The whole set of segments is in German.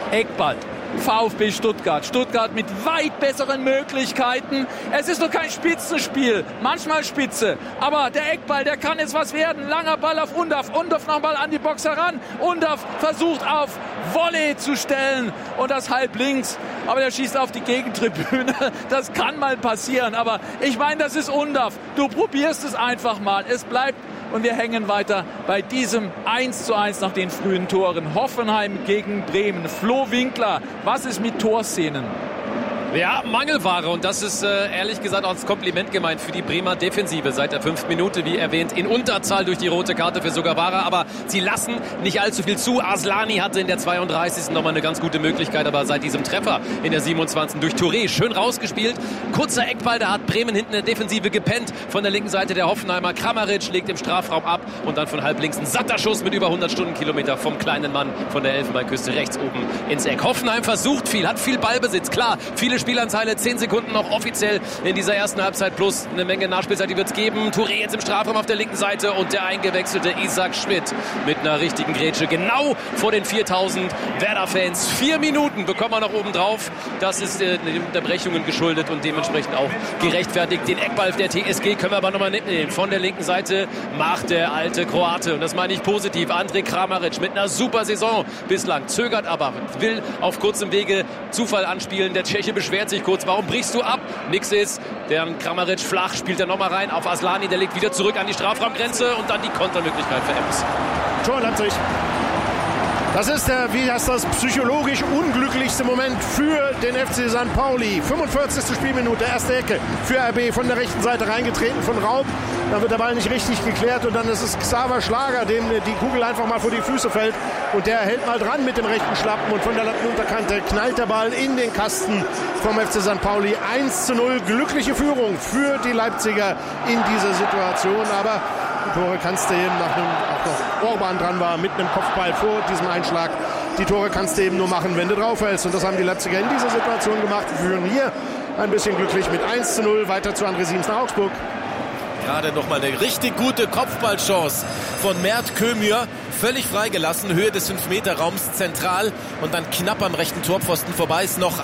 Eckball. VfB Stuttgart. Stuttgart mit weit besseren Möglichkeiten. Es ist noch kein Spitzenspiel. Manchmal Spitze. Aber der Eckball, der kann jetzt was werden. Langer Ball auf Undav. Undav nochmal an die Box heran. Undav versucht auf Volley zu stellen. Und das halb links. Aber der schießt auf die Gegentribüne. Das kann mal passieren. Aber ich meine, das ist Undav. Du probierst es einfach mal. Es bleibt. Und wir hängen weiter bei diesem 1:1 nach den frühen Toren. Hoffenheim gegen Bremen. Flo Winkler, was ist mit Torszenen? Ja, Mangelware, und das ist ehrlich gesagt auch als Kompliment gemeint für die Bremer Defensive. Seit der 5. Minute, wie erwähnt, in Unterzahl durch die rote Karte für Sugawara, aber sie lassen nicht allzu viel zu. Aslani hatte in der 32. nochmal eine ganz gute Möglichkeit, aber seit diesem Treffer in der 27. durch Touré schön rausgespielt. Kurzer Eckball, da hat Bremen hinten in der Defensive gepennt. Von der linken Seite der Hoffenheimer. Kramaric legt im Strafraum ab und dann von halb links ein satter Schuss mit über 100 Stundenkilometer vom kleinen Mann von der Elfenbeinküste rechts oben ins Eck. Hoffenheim versucht viel, hat viel Ballbesitz, klar, viele Spielanteile, 10 Sekunden noch offiziell in dieser ersten Halbzeit plus eine Menge Nachspielzeit, die wird es geben. Touré jetzt im Strafraum auf der linken Seite und der eingewechselte Isaac Schmidt mit einer richtigen Grätsche genau vor den 4000 Werder-Fans. 4 Minuten bekommen wir noch oben drauf. Das ist den Unterbrechungen geschuldet und dementsprechend auch gerechtfertigt. Den Eckball der TSG können wir aber nochmal mitnehmen. Von der linken Seite macht der alte Kroate, und das meine ich positiv, Andrej Kramaric mit einer super Saison bislang, zögert aber, will auf kurzem Wege Zufall anspielen. Der Tscheche beschwert sich kurz, warum brichst du ab? Nix ist, der Kramaric flach, spielt er nochmal rein auf Aslani, der legt wieder zurück an die Strafraumgrenze und dann die Kontermöglichkeit für Ems. Tor Leipzig. Das ist der, wie heißt das, psychologisch unglücklichste Moment für den FC St. Pauli. 45. Spielminute, erste Ecke für RB, von der rechten Seite reingetreten von Raub. Da wird der Ball nicht richtig geklärt und dann ist es Xaver Schlager, dem die Kugel einfach mal vor die Füße fällt. Und der hält mal dran mit dem rechten Schlappen und von der Lattenunterkante knallt der Ball in den Kasten vom FC St. Pauli. 1:0, glückliche Führung für die Leipziger in dieser Situation. Aber die Tore kannst du eben, nachdem auch noch Orban dran war, mit einem Kopfball vor diesem Einschlag, die Tore kannst du eben nur machen, wenn du draufhältst. Und das haben die Leipziger in dieser Situation gemacht. Wir führen hier ein bisschen glücklich mit 1:0 weiter zu André Siems nach Augsburg. Gerade nochmal eine richtig gute Kopfballchance von Mert Kömür. Völlig freigelassen, Höhe des 5-Meter-Raums zentral und dann knapp am rechten Torpfosten vorbei ist noch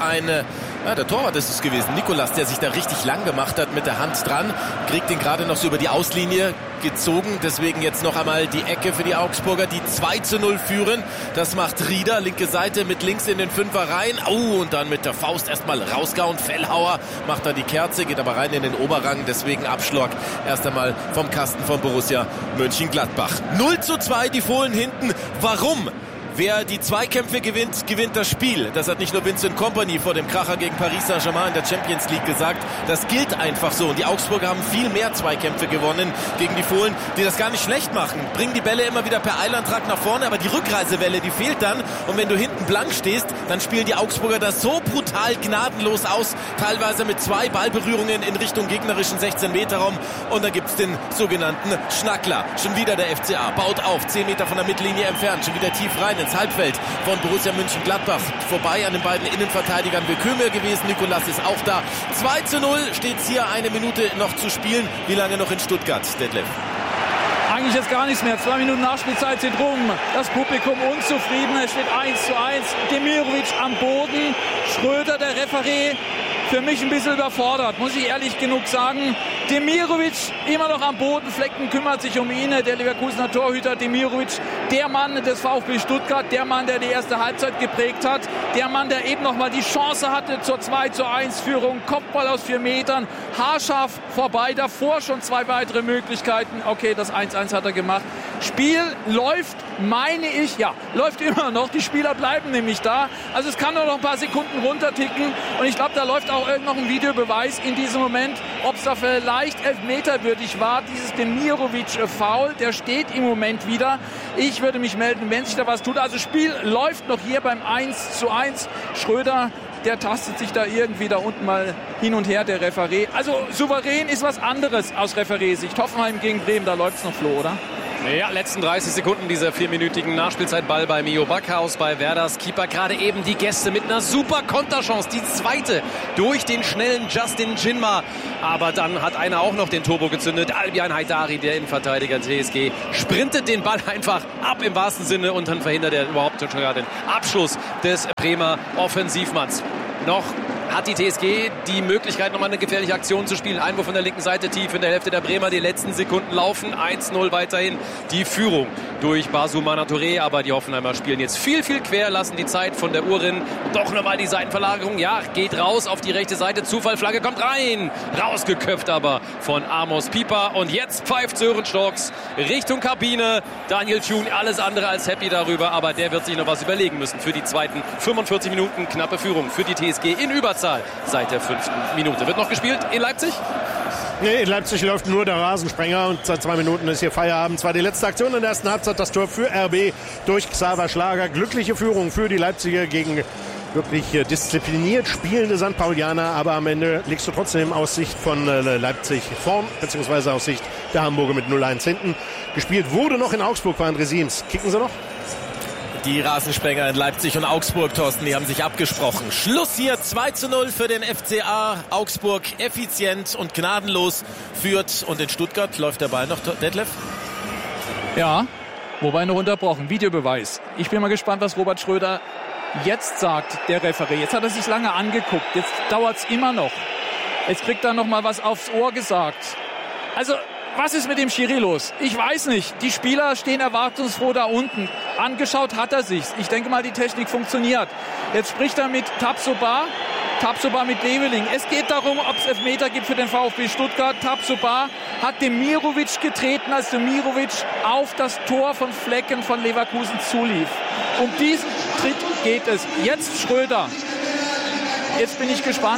der Torwart ist es gewesen, Nikolas, der sich da richtig lang gemacht hat mit der Hand dran, kriegt ihn gerade noch so über die Auslinie gezogen, deswegen jetzt noch einmal die Ecke für die Augsburger, die 2:0 führen, das macht Rieder, linke Seite mit links in den Fünfer rein, und dann mit der Faust erstmal rausgehauen, Fellhauer macht dann die Kerze, geht aber rein in den Oberrang, deswegen Abschlag erst einmal vom Kasten von Borussia Mönchengladbach. 0:2 die Fohlen hinten, warum? Wer die Zweikämpfe gewinnt, gewinnt das Spiel. Das hat nicht nur Vincent Kompany vor dem Kracher gegen Paris Saint-Germain in der Champions League gesagt. Das gilt einfach so. Und die Augsburger haben viel mehr Zweikämpfe gewonnen gegen die Fohlen, die das gar nicht schlecht machen. Bringen die Bälle immer wieder per Eilantrag nach vorne, aber die Rückreisewelle, die fehlt dann. Und wenn du hinten blank stehst, dann spielen die Augsburger das so brutal gnadenlos aus. Teilweise mit 2 Ballberührungen in Richtung gegnerischen 16-Meter-Raum. Und da gibt's den sogenannten Schnackler. Schon wieder der FCA. Baut auf, 10 Meter von der Mittellinie entfernt. Schon wieder tief rein ins Halbfeld von Borussia Mönchengladbach. Vorbei an den beiden Innenverteidigern Kömür gewesen. Nikolas ist auch da. 2:0 steht es hier, 1 Minute noch zu spielen. Wie lange noch in Stuttgart, Detlef? Eigentlich jetzt gar nichts mehr. 2 Minuten Nachspielzeit sind rum. Das Publikum unzufrieden. Es steht 1:1. Demirovic am Boden. Schröder, der Referee, für mich ein bisschen überfordert, muss ich ehrlich genug sagen. Demirovic immer noch am Boden. Flecken kümmert sich um ihn. Der Leverkusener Torhüter Demirovic, der Mann des VfB Stuttgart, der Mann, der die erste Halbzeit geprägt hat, der Mann, der eben noch mal die Chance hatte zur 2:1-Führung. Kopfball aus 4 Metern, haarscharf vorbei. Davor schon 2 weitere Möglichkeiten. Okay, das 1:1 hat er gemacht. Spiel läuft, meine ich, ja, läuft immer noch. Die Spieler bleiben nämlich da. Also es kann nur noch ein paar Sekunden runterticken. Und ich glaube, da läuft auch noch ein Videobeweis in diesem Moment, ob es da vielleicht elfmeterwürdig war. Dieses Demirovic-Foul, der steht im Moment wieder. Ich würde mich melden, wenn sich da was tut. Also Spiel läuft noch hier beim 1:1. Schröder, der tastet sich da irgendwie da unten mal hin und her, der Referee. Also souverän ist was anderes aus Refereesicht. Hoffenheim gegen Bremen, da läuft es noch, Flo, oder? Ja, letzten 30 Sekunden dieser 4-minütigen Nachspielzeitball bei Mio Backhaus, bei Werders Keeper. Gerade eben die Gäste mit einer super Konterchance. Die zweite durch den schnellen Justin Jinma. Aber dann hat einer auch noch den Turbo gezündet. Albian Haidari, der Innenverteidiger TSG, sprintet den Ball einfach ab im wahrsten Sinne und dann verhindert er überhaupt schon den Abschluss des Bremer Offensivmanns. Noch hat die TSG die Möglichkeit, nochmal eine gefährliche Aktion zu spielen. Einwurf von der linken Seite, tief in der Hälfte der Bremer. Die letzten Sekunden laufen. 1-0 weiterhin die Führung durch Basumana Touré. Aber die Hoffenheimer spielen jetzt viel quer, lassen die Zeit von der Uhr rinnen. Doch nochmal die Seitenverlagerung. Ja, geht raus auf die rechte Seite. Zufallflagge kommt rein. Rausgeköpft aber von Amos Pieper. Und jetzt pfeift Sören Storks Richtung Kabine. Daniel Thun alles andere als happy darüber. Aber der wird sich noch was überlegen müssen für die zweiten 45 Minuten. Knappe Führung für die TSG in Überzahl seit der 5. Minute. Wird noch gespielt in Leipzig? Nee, in Leipzig läuft nur der Rasensprenger und seit 2 Minuten ist hier Feierabend. Zwar die letzte Aktion in der ersten Halbzeit, das Tor für RB durch Xaver Schlager. Glückliche Führung für die Leipziger gegen wirklich diszipliniert spielende St. Paulianer, aber am Ende liegst du trotzdem aus Sicht von Leipzig vorn, beziehungsweise aus Sicht der Hamburger mit 0-1 hinten. Gespielt wurde noch in Augsburg bei André Siems. Kicken sie noch? Die Rasensprenger in Leipzig und Augsburg, Thorsten, die haben sich abgesprochen. Schluss hier, 2-0 für den FCA. Augsburg effizient und gnadenlos führt. Und in Stuttgart läuft der Ball noch, Detlef? Ja, wobei noch unterbrochen. Videobeweis. Ich bin mal gespannt, was Robert Schröder jetzt sagt, der Referee. Jetzt hat er sich lange angeguckt. Jetzt dauert es immer noch. Jetzt kriegt er noch mal was aufs Ohr gesagt. Also, was ist mit dem Schiri los? Ich weiß nicht. Die Spieler stehen erwartungsfroh da unten. Angeschaut hat er sich's. Ich denke mal, die Technik funktioniert. Jetzt spricht er mit Tabsoba mit Leveling. Es geht darum, ob es Elfmeter gibt für den VfB Stuttgart. Tabsoba hat Demirovic getreten, als Demirovic auf das Tor von Flecken von Leverkusen zulief. Um diesen Tritt geht es. Jetzt Schröder. Jetzt bin ich gespannt.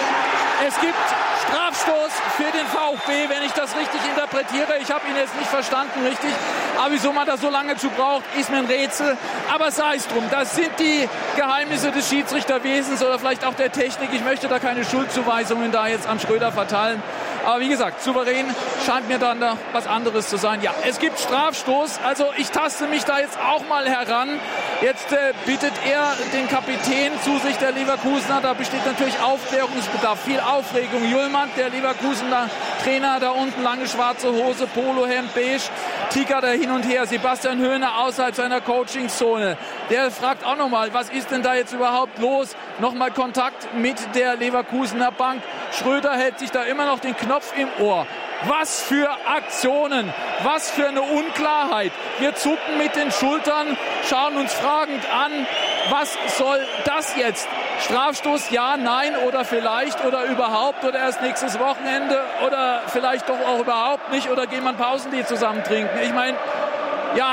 Es gibt Strafstoß für den VfB, wenn ich das richtig interpretiere. Ich habe ihn jetzt nicht verstanden richtig. Aber wieso man da so lange zu braucht, ist mir ein Rätsel. Aber sei es drum, das sind die Geheimnisse des Schiedsrichterwesens oder vielleicht auch der Technik. Ich möchte da keine Schuldzuweisungen da jetzt an Schröder verteilen. Aber wie gesagt, souverän scheint mir dann da was anderes zu sein. Ja, es gibt Strafstoß. Also ich taste mich da jetzt auch mal heran. Jetzt bittet er den Kapitän zu sich, der Leverkusener. Da besteht natürlich Aufklärungsbedarf, viel Aufregung. Julmann, der Leverkusener Trainer, da unten lange schwarze Hose, Polohemd, beige, tickert er hin und her. Sebastian Hoeneß außerhalb seiner Coachingzone. Der fragt auch nochmal, was ist denn da jetzt überhaupt los? Nochmal Kontakt mit der Leverkusener Bank. Schröder hält sich da immer noch den Knopf im Ohr. Was für Aktionen, was für eine Unklarheit. Wir zucken mit den Schultern, schauen uns fragend an, was soll das jetzt? Strafstoß, ja, nein oder vielleicht oder überhaupt oder erst nächstes Wochenende oder vielleicht doch auch überhaupt nicht oder gehen wir ein Pausenlied zusammen trinken. Ich meine, ja,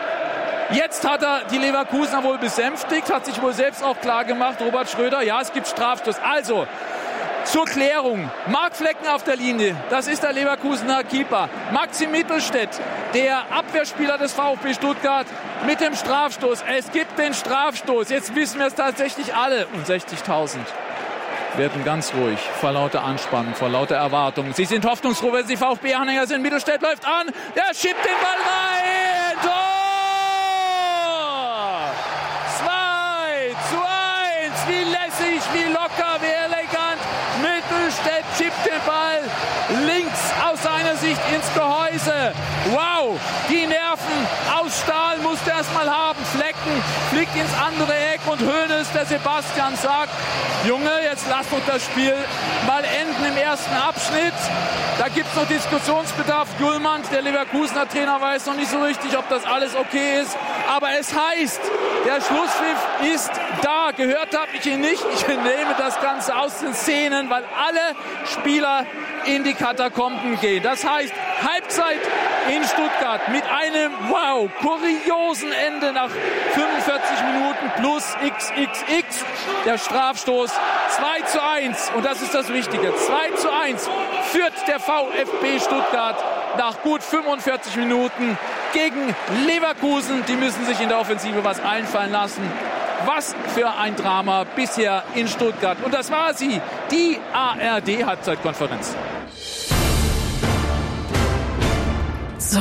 jetzt hat er die Leverkusener wohl besänftigt, hat sich wohl selbst auch klar gemacht, Robert Schröder, ja, es gibt Strafstoß. Also, zur Klärung, Marc Flecken auf der Linie, das ist der Leverkusener Keeper. Maxi Mittelstädt, der Abwehrspieler des VfB Stuttgart mit dem Strafstoß. Es gibt den Strafstoß, jetzt wissen wir es tatsächlich alle. Und 60.000 werden ganz ruhig vor lauter Anspannung, vor lauter Erwartung. Sie sind hoffnungsfroh, wenn sie VfB-Anhänger sind. Mittelstädt läuft an, der schiebt den Ball rein. Tor! 2:1, wie lässig, wie locker, wie elegant. Mittelstädt chippt den Ball links aus seiner Sicht ins Gehäuse. Wow, die Nerven aus Stahl musste er erst mal haben. Flecken fliegt ins andere Eck und Hoeneß, der Sebastian, sagt, Junge, jetzt lass doch das Spiel mal enden im ersten Abschnitt. Da gibt es noch Diskussionsbedarf. Julmann, der Leverkusener Trainer, weiß noch nicht so richtig, ob das alles okay ist. Aber es heißt, der Schlusspfiff ist da. Gehört habe ich ihn nicht. Ich nehme das Ganze aus den Szenen, weil alle Spieler in die Katakomben gehen. Das heißt, Halbzeit in Stuttgart mit einem, wow, kuriosen Ende nach 45 Minuten plus XXX. Der Strafstoß 2:1. Und das ist das Wichtige. 2:1 führt der VfB Stuttgart nach gut 45 Minuten gegen Leverkusen. Die müssen sich in der Offensive was einfallen lassen. Was für ein Drama bisher in Stuttgart. Und das war sie, die ARD-Halbzeitkonferenz. So,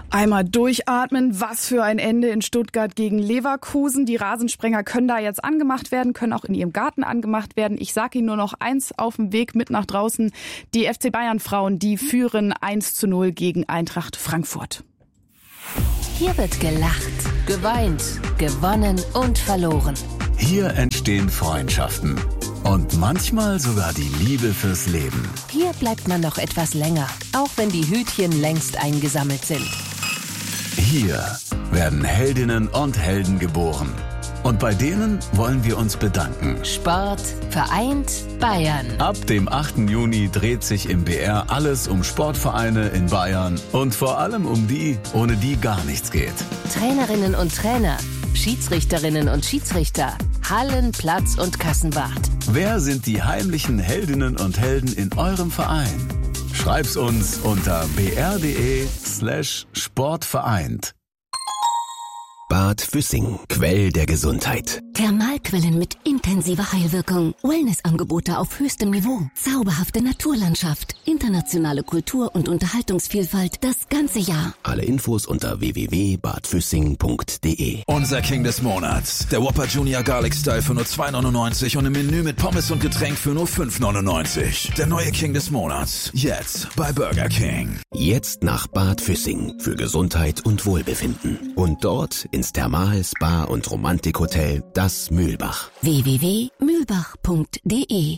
Einmal durchatmen, was für ein Ende in Stuttgart gegen Leverkusen. Die Rasensprenger können da jetzt angemacht werden, können auch in ihrem Garten angemacht werden. Ich sage Ihnen nur noch eins auf dem Weg mit nach draußen. Die FC Bayern-Frauen, die führen 1:0 gegen Eintracht Frankfurt. Hier wird gelacht, geweint, gewonnen und verloren. Hier entstehen Freundschaften und manchmal sogar die Liebe fürs Leben. Hier bleibt man noch etwas länger, auch wenn die Hütchen längst eingesammelt sind. Hier werden Heldinnen und Helden geboren. Und bei denen wollen wir uns bedanken. Sport vereint Bayern. Ab dem 8. Juni dreht sich im BR alles um Sportvereine in Bayern und vor allem um die, ohne die gar nichts geht. Trainerinnen und Trainer, Schiedsrichterinnen und Schiedsrichter, Hallen, Platz und Kassenwart. Wer sind die heimlichen Heldinnen und Helden in eurem Verein? Schreib's uns unter br.de/sportvereint. Bad Füssing, Quell der Gesundheit. Thermalquellen mit intensiver Heilwirkung. Wellnessangebote auf höchstem Niveau. Zauberhafte Naturlandschaft. Internationale Kultur- und Unterhaltungsvielfalt das ganze Jahr. Alle Infos unter www.badfüssing.de. Unser King des Monats. Der Whopper Junior Garlic Style für nur $2,99 und im Menü mit Pommes und Getränk für nur $5,99. Der neue King des Monats. Jetzt bei Burger King. Jetzt nach Bad Füssing für Gesundheit und Wohlbefinden. Und dort ins Thermal-, Spa- und Romantikhotel Das Mühlbach. www.mühlbach.de.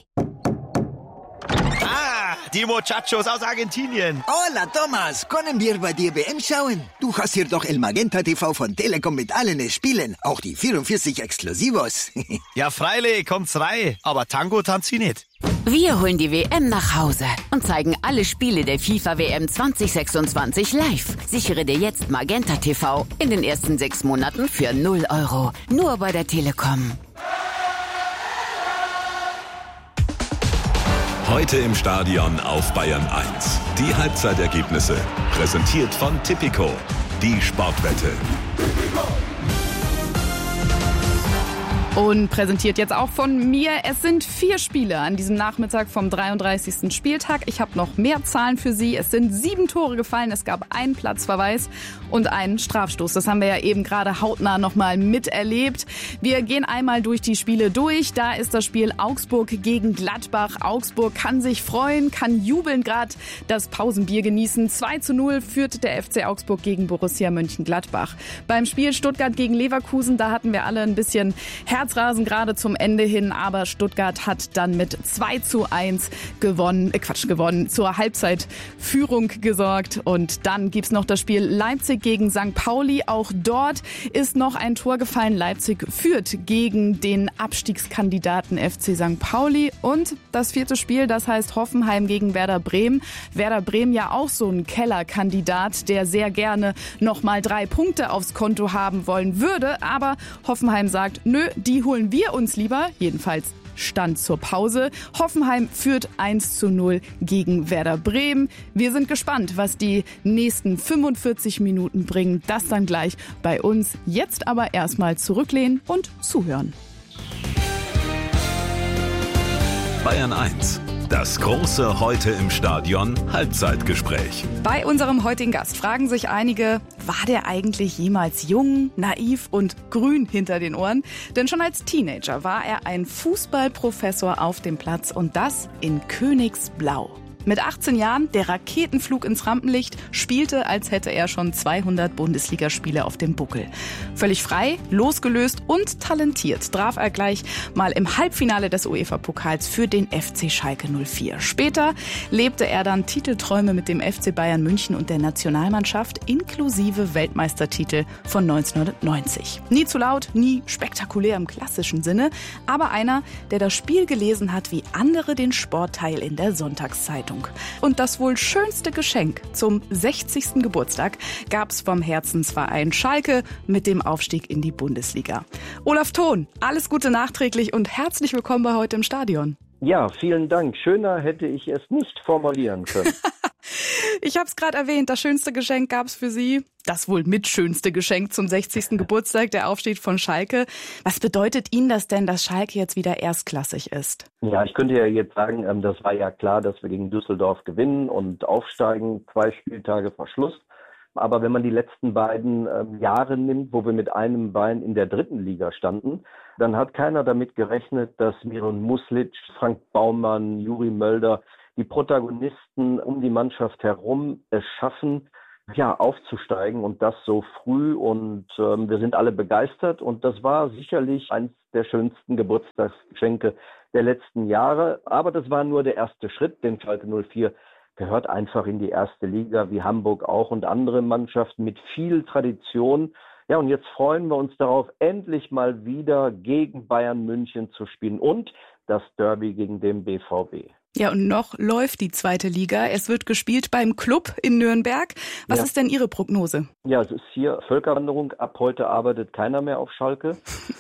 Die Muchachos aus Argentinien. Hola, Thomas. Können wir bei dir WM schauen? Du hast hier doch El Magenta TV von Telekom mit allen Spielen. Auch die 44 Exklusivos. Ja, freilich, kommt's rein. Aber Tango tanzt sie nicht. Wir holen die WM nach Hause und zeigen alle Spiele der FIFA-WM 2026 live. Sichere dir jetzt Magenta TV in den ersten 6 Monaten für 0 €. Nur bei der Telekom. Heute im Stadion auf Bayern 1. Die Halbzeitergebnisse. Präsentiert von Tipico. Die Sportwette. Und präsentiert jetzt auch von mir. Es sind 4 Spiele an diesem Nachmittag vom 33. Spieltag. Ich habe noch mehr Zahlen für Sie. Es sind 7 Tore gefallen. Es gab einen Platzverweis und einen Strafstoß. Das haben wir ja eben gerade hautnah nochmal miterlebt. Wir gehen einmal durch die Spiele durch. Da ist das Spiel Augsburg gegen Gladbach. Augsburg kann sich freuen, kann jubeln, gerade das Pausenbier genießen. 2:0 führt der FC Augsburg gegen Borussia Mönchengladbach. Beim Spiel Stuttgart gegen Leverkusen, da hatten wir alle ein bisschen Herzrasen gerade zum Ende hin, aber Stuttgart hat dann mit 2:1 gewonnen, zur Halbzeitführung gesorgt. Und dann gibt's noch das Spiel Leipzig gegen St. Pauli. Auch dort ist noch ein Tor gefallen. Leipzig führt gegen den Abstiegskandidaten FC St. Pauli. Und das 4. Spiel, das heißt Hoffenheim gegen Werder Bremen. Werder Bremen ja auch so ein Kellerkandidat, der sehr gerne nochmal 3 Punkte aufs Konto haben wollen würde. Aber Hoffenheim sagt, nö, die holen wir uns lieber, jedenfalls Stand zur Pause. Hoffenheim führt 1:0 gegen Werder Bremen. Wir sind gespannt, was die nächsten 45 Minuten bringen. Das dann gleich bei uns. Jetzt aber erstmal zurücklehnen und zuhören. Bayern 1. Das große Heute im Stadion Halbzeitgespräch. Bei unserem heutigen Gast fragen sich einige, war der eigentlich jemals jung, naiv und grün hinter den Ohren? Denn schon als Teenager war er ein Fußballprofessor auf dem Platz und das in Königsblau. Mit 18 Jahren der Raketenflug ins Rampenlicht, spielte, als hätte er schon 200 Bundesligaspiele auf dem Buckel. Völlig frei, losgelöst und talentiert traf er gleich mal im Halbfinale des UEFA-Pokals für den FC Schalke 04. Später lebte er dann Titelträume mit dem FC Bayern München und der Nationalmannschaft inklusive Weltmeistertitel von 1990. Nie zu laut, nie spektakulär im klassischen Sinne, aber einer, der das Spiel gelesen hat wie andere den Sportteil in der Sonntagszeitung. Und das wohl schönste Geschenk zum 60. Geburtstag gab's vom Herzensverein Schalke mit dem Aufstieg in die Bundesliga. Olaf Thon, alles Gute nachträglich und herzlich willkommen bei Heute im Stadion. Ja, vielen Dank. Schöner hätte ich es nicht formulieren können. Ich habe es gerade erwähnt, das schönste Geschenk gab's für Sie. Das wohl mitschönste Geschenk zum 60. Geburtstag, der Aufstieg von Schalke. Was bedeutet Ihnen das denn, dass Schalke jetzt wieder erstklassig ist? Ja, ich könnte ja jetzt sagen, das war ja klar, dass wir gegen Düsseldorf gewinnen und aufsteigen, 2 Spieltage vor Schluss. Aber wenn man die letzten beiden Jahre nimmt, wo wir mit einem Bein in der 3. Liga standen, dann hat keiner damit gerechnet, dass Miron Muslic, Frank Baumann, Juri Mölder, die Protagonisten um die Mannschaft herum es schaffen, aufzusteigen und das so früh. Und wir sind alle begeistert. Und das war sicherlich eines der schönsten Geburtstagsgeschenke der letzten Jahre. Aber das war nur der erste Schritt, denn Schalke 04 gehört einfach in die 1. Liga, wie Hamburg auch und andere Mannschaften mit viel Tradition. Ja, und jetzt freuen wir uns darauf, endlich mal wieder gegen Bayern München zu spielen und das Derby gegen den BVB. Ja, und noch läuft die 2. Liga. Es wird gespielt beim Club in Nürnberg. Was ist denn Ihre Prognose? Ja, es ist hier Völkerwanderung. Ab heute arbeitet keiner mehr auf Schalke.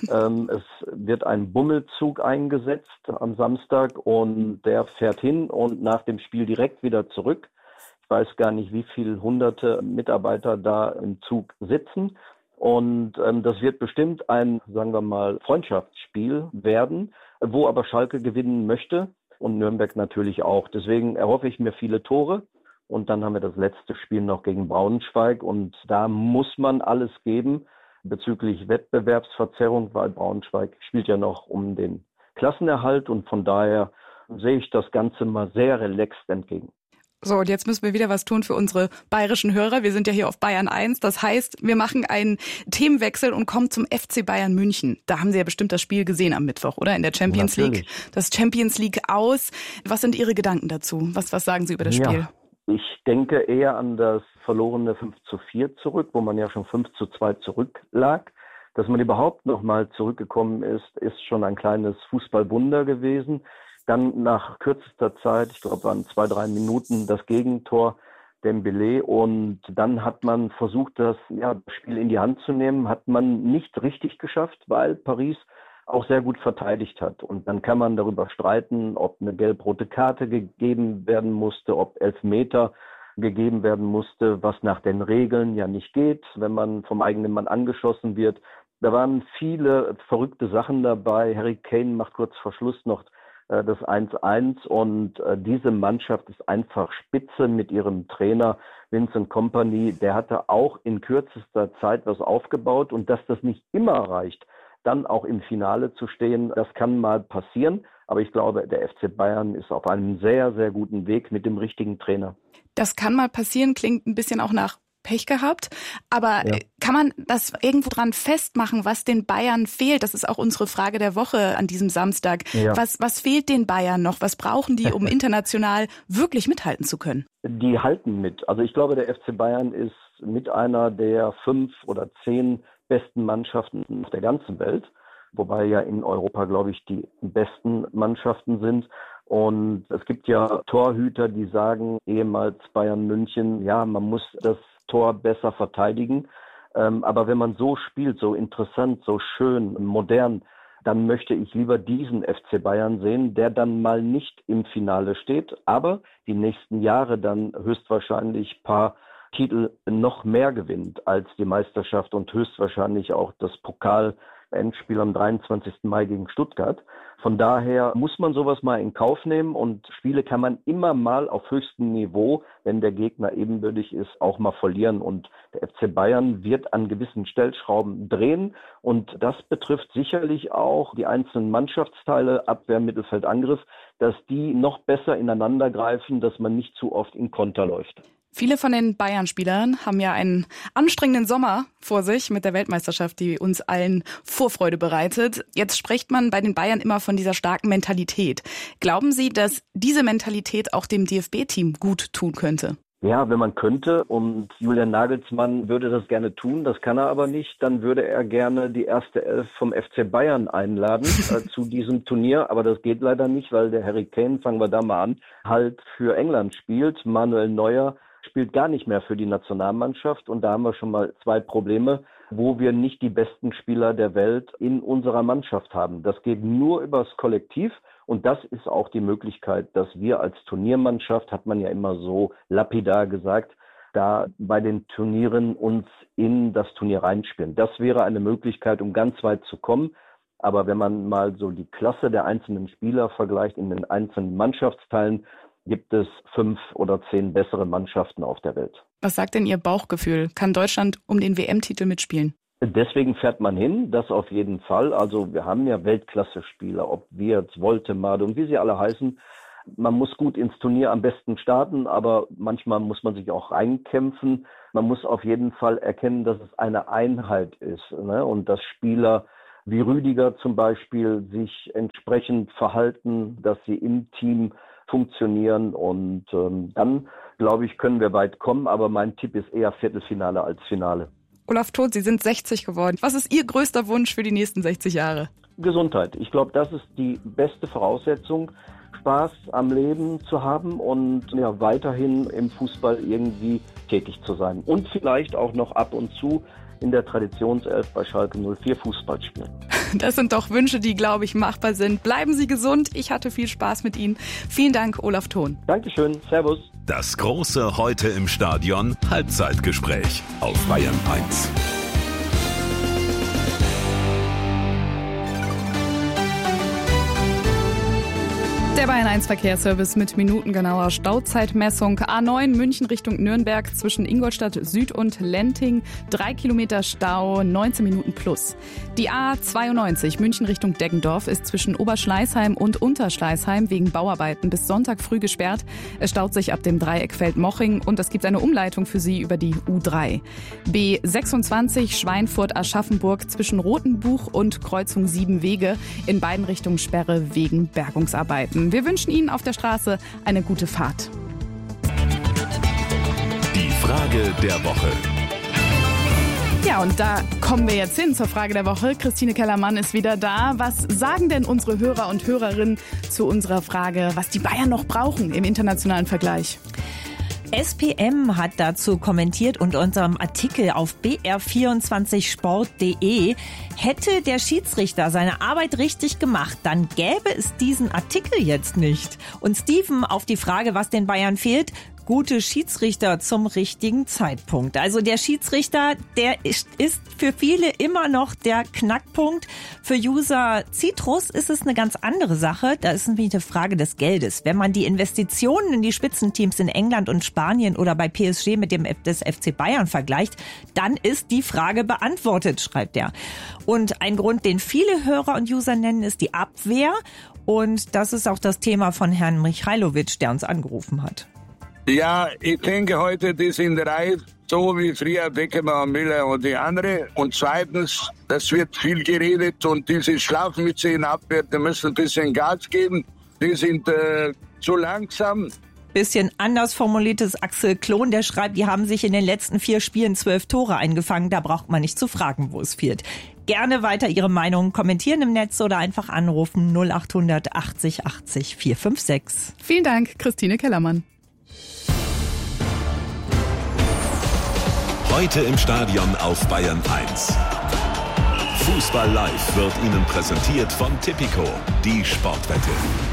Es wird ein Bummelzug eingesetzt am Samstag und der fährt hin und nach dem Spiel direkt wieder zurück. Ich weiß gar nicht, wie viele hunderte Mitarbeiter da im Zug sitzen. Und das wird bestimmt ein, sagen wir mal, Freundschaftsspiel werden, wo aber Schalke gewinnen möchte. Und Nürnberg natürlich auch. Deswegen erhoffe ich mir viele Tore. Und dann haben wir das letzte Spiel noch gegen Braunschweig. Und da muss man alles geben bezüglich Wettbewerbsverzerrung, weil Braunschweig spielt ja noch um den Klassenerhalt. Und von daher sehe ich das Ganze mal sehr relaxed entgegen. So, und jetzt müssen wir wieder was tun für unsere bayerischen Hörer. Wir sind ja hier auf Bayern 1. Das heißt, wir machen einen Themenwechsel und kommen zum FC Bayern München. Da haben Sie ja bestimmt das Spiel gesehen am Mittwoch, oder? In der Champions League. Das Champions League aus. Was sind Ihre Gedanken dazu? Was sagen Sie über das Spiel? Ich denke eher an das verlorene 5:4 zurück, wo man ja schon 5:2 zurücklag. Dass man überhaupt noch mal zurückgekommen ist schon ein kleines Fußballwunder gewesen. Dann nach kürzester Zeit, ich glaube, waren 2-3 Minuten, das Gegentor Dembélé und dann hat man versucht, das Spiel in die Hand zu nehmen, hat man nicht richtig geschafft, weil Paris auch sehr gut verteidigt hat. Und dann kann man darüber streiten, ob eine gelb-rote Karte gegeben werden musste, ob Elfmeter gegeben werden musste, was nach den Regeln ja nicht geht, wenn man vom eigenen Mann angeschossen wird. Da waren viele verrückte Sachen dabei. Harry Kane macht kurz vor Schluss noch das 1:1 und diese Mannschaft ist einfach spitze mit ihrem Trainer Vincent Kompany. Der hatte auch in kürzester Zeit was aufgebaut und dass das nicht immer reicht, dann auch im Finale zu stehen, das kann mal passieren. Aber ich glaube, der FC Bayern ist auf einem sehr, sehr guten Weg mit dem richtigen Trainer. Das kann mal passieren, klingt ein bisschen auch nach Pech gehabt. Aber kann man das irgendwo dran festmachen, was den Bayern fehlt? Das ist auch unsere Frage der Woche an diesem Samstag. Ja. Was fehlt den Bayern noch? Was brauchen die, um international wirklich mithalten zu können? Die halten mit. Also ich glaube, der FC Bayern ist mit einer der 5 oder 10 besten Mannschaften auf der ganzen Welt. Wobei ja in Europa, glaube ich, die besten Mannschaften sind. Und es gibt ja Torhüter, die sagen, ehemals Bayern München, ja, man muss das Tor besser verteidigen. Aber wenn man so spielt, so interessant, so schön, modern, dann möchte ich lieber diesen FC Bayern sehen, der dann mal nicht im Finale steht, aber die nächsten Jahre dann höchstwahrscheinlich ein paar Titel noch mehr gewinnt als die Meisterschaft und höchstwahrscheinlich auch das Pokal-Endspiel am 23. Mai gegen Stuttgart. Von daher muss man sowas mal in Kauf nehmen und Spiele kann man immer mal auf höchstem Niveau, wenn der Gegner ebenbürtig ist, auch mal verlieren. Und der FC Bayern wird an gewissen Stellschrauben drehen und das betrifft sicherlich auch die einzelnen Mannschaftsteile, Abwehr, Mittelfeld, Angriff, dass die noch besser ineinander greifen, dass man nicht zu oft in Konter läuft. Viele von den Bayern-Spielern haben ja einen anstrengenden Sommer vor sich mit der Weltmeisterschaft, die uns allen Vorfreude bereitet. Jetzt spricht man bei den Bayern immer von dieser starken Mentalität. Glauben Sie, dass diese Mentalität auch dem DFB-Team gut tun könnte? Ja, wenn man könnte und Julian Nagelsmann würde das gerne tun, das kann er aber nicht, dann würde er gerne die erste Elf vom FC Bayern einladen zu diesem Turnier, aber das geht leider nicht, weil der Harry Kane, fangen wir da mal an, halt für England spielt. Manuel Neuer spielt gar nicht mehr für die Nationalmannschaft und da haben wir schon mal 2 Probleme, wo wir nicht die besten Spieler der Welt in unserer Mannschaft haben. Das geht nur übers Kollektiv und das ist auch die Möglichkeit, dass wir als Turniermannschaft, hat man ja immer so lapidar gesagt, da bei den Turnieren uns in das Turnier reinspielen. Das wäre eine Möglichkeit, um ganz weit zu kommen. Aber wenn man mal so die Klasse der einzelnen Spieler vergleicht in den einzelnen Mannschaftsteilen, gibt es 5 oder 10 bessere Mannschaften auf der Welt. Was sagt denn Ihr Bauchgefühl? Kann Deutschland um den WM-Titel mitspielen? Deswegen fährt man hin, das auf jeden Fall. Also wir haben ja Weltklasse-Spieler, ob Wirtz, Woltemade und wie sie alle heißen. Man muss gut ins Turnier am besten starten, aber manchmal muss man sich auch reinkämpfen. Man muss auf jeden Fall erkennen, dass es eine Einheit ist, ne? Und dass Spieler wie Rüdiger zum Beispiel sich entsprechend verhalten, dass sie im Team funktionieren. Und dann, glaube ich, können wir weit kommen. Aber mein Tipp ist eher Viertelfinale als Finale. Olaf Thon, Sie sind 60 geworden. Was ist Ihr größter Wunsch für die nächsten 60 Jahre? Gesundheit. Ich glaube, das ist die beste Voraussetzung, Spaß am Leben zu haben und ja, weiterhin im Fußball irgendwie tätig zu sein. Und vielleicht auch noch ab und zu in der Traditionself bei Schalke 04 Fußball spielen. Das sind doch Wünsche, die, glaube ich, machbar sind. Bleiben Sie gesund. Ich hatte viel Spaß mit Ihnen. Vielen Dank, Olaf Thon. Dankeschön. Servus. Das große Heute im Stadion Halbzeitgespräch auf Bayern 1. Der Bayern 1 Verkehrsservice mit minutengenauer Stauzeitmessung. A9 München Richtung Nürnberg zwischen Ingolstadt Süd und Lenting. 3 Kilometer Stau, 19 Minuten plus. Die A92 München Richtung Deggendorf ist zwischen Oberschleißheim und Unterschleißheim wegen Bauarbeiten bis Sonntag früh gesperrt. Es staut sich ab dem Dreieckfeld Moching und es gibt eine Umleitung für Sie über die U3. B26 Schweinfurt-Aschaffenburg zwischen Rotenbuch und Kreuzung 7 Wege. In beiden Richtungen Sperre wegen Bergungsarbeiten. Wir wünschen Ihnen auf der Straße eine gute Fahrt. Die Frage der Woche. Ja, und da kommen wir jetzt hin zur Frage der Woche. Christine Kellermann ist wieder da. Was sagen denn unsere Hörer und Hörerinnen zu unserer Frage, was die Bayern noch brauchen im internationalen Vergleich? SPM hat dazu kommentiert unter unserem Artikel auf br24sport.de. Hätte der Schiedsrichter seine Arbeit richtig gemacht, dann gäbe es diesen Artikel jetzt nicht. Und Steven auf die Frage, was den Bayern fehlt: gute Schiedsrichter zum richtigen Zeitpunkt. Also der Schiedsrichter, der ist für viele immer noch der Knackpunkt. Für User Citrus ist es eine ganz andere Sache. Da ist nämlich eine Frage des Geldes. Wenn man die Investitionen in die Spitzenteams in England und Spanien oder bei PSG mit dem des FC Bayern vergleicht, dann ist die Frage beantwortet, schreibt er. Und ein Grund, den viele Hörer und User nennen, ist die Abwehr. Und das ist auch das Thema von Herrn Michailowitsch, der uns angerufen hat. Ja, ich denke heute, die sind reif, so wie früher Beckenbauer, Müller und die andere. Und zweitens, das wird viel geredet und diese Schlafmütze in Abwehr, die müssen ein bisschen Gas geben. Die sind zu langsam. Bisschen anders formuliertes Axel Klohn, der schreibt, die haben sich in den letzten 4 Spielen 12 Tore eingefangen. Da braucht man nicht zu fragen, wo es fehlt. Gerne weiter Ihre Meinung kommentieren im Netz oder einfach anrufen 0800 80 80 456. Vielen Dank, Christine Kellermann. Heute im Stadion auf Bayern 1. Fußball Live wird Ihnen präsentiert von Tipico, die Sportwette.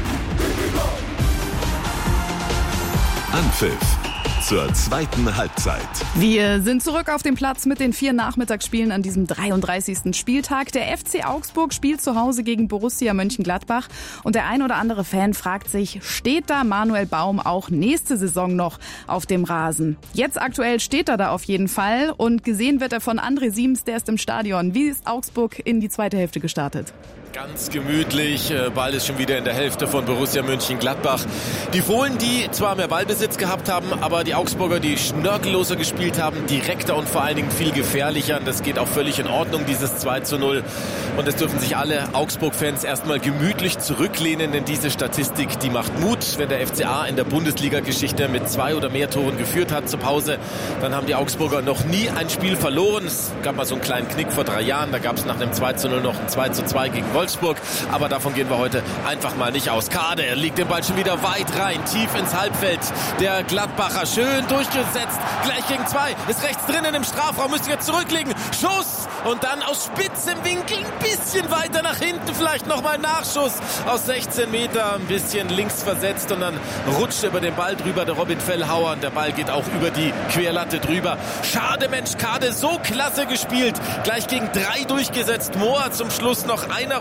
Anpfiff zur zweiten Halbzeit. Wir sind zurück auf dem Platz mit den 4 Nachmittagsspielen an diesem 33. Spieltag. Der FC Augsburg spielt zu Hause gegen Borussia Mönchengladbach. Und der ein oder andere Fan fragt sich, steht da Manuel Baum auch nächste Saison noch auf dem Rasen? Jetzt aktuell steht er da auf jeden Fall und gesehen wird er von André Siems, der ist im Stadion. Wie ist Augsburg in die zweite Hälfte gestartet? Ganz gemütlich, Ball ist schon wieder in der Hälfte von Borussia Mönchengladbach. Die Fohlen, die zwar mehr Ballbesitz gehabt haben, aber die Augsburger, die schnörkelloser gespielt haben, direkter und vor allen Dingen viel gefährlicher. Das geht auch völlig in Ordnung, dieses 2:0. Und es dürfen sich alle Augsburg-Fans erstmal gemütlich zurücklehnen, denn diese Statistik, die macht Mut. Wenn der FCA in der Bundesliga-Geschichte mit 2 oder mehr Toren geführt hat zur Pause, dann haben die Augsburger noch nie ein Spiel verloren. Es gab mal so einen kleinen Knick vor 3 Jahren, da gab es nach dem 2:0 noch ein 2:2 gegen Wolfsburg, aber davon gehen wir heute einfach mal nicht aus. Kade, er legt den Ball schon wieder weit rein, tief ins Halbfeld. Der Gladbacher schön durchgesetzt, gleich gegen 2, ist rechts drinnen im Strafraum, müsste jetzt zurücklegen, Schuss und dann aus spitzem Winkel ein bisschen weiter nach hinten, vielleicht nochmal Nachschuss aus 16 Meter, ein bisschen links versetzt und dann rutscht über den Ball drüber der Robin Fellhauer und der Ball geht auch über die Querlatte drüber. Schade, Mensch, Kade, so klasse gespielt, gleich gegen 3 durchgesetzt, Mohr zum Schluss noch einer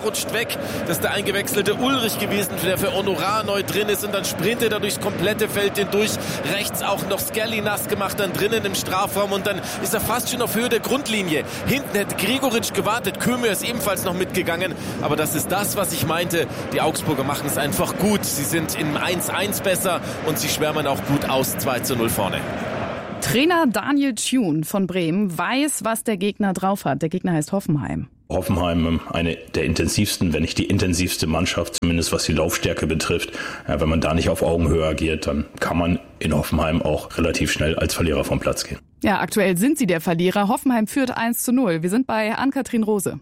rutscht weg. Das ist der eingewechselte Ulrich gewesen, der für Honorar neu drin ist. Und dann sprintet er durchs komplette Feld hindurch. Rechts auch noch Skelly nass gemacht, dann drinnen im Strafraum. Und dann ist er fast schon auf Höhe der Grundlinie. Hinten hätte Gregoritsch gewartet. Kömür ist ebenfalls noch mitgegangen. Aber das ist das, was ich meinte. Die Augsburger machen es einfach gut. Sie sind im 1-1 besser und sie schwärmen auch gut aus. 2-0 vorne. Trainer Daniel Thune von Bremen weiß, was der Gegner drauf hat. Der Gegner heißt Hoffenheim. Hoffenheim eine der intensivsten, wenn nicht die intensivste Mannschaft, zumindest was die Laufstärke betrifft. Ja, wenn man da nicht auf Augenhöhe agiert, dann kann man in Hoffenheim auch relativ schnell als Verlierer vom Platz gehen. Ja, aktuell sind sie der Verlierer. Hoffenheim führt 1-0. Wir sind bei Ann-Kathrin Rose.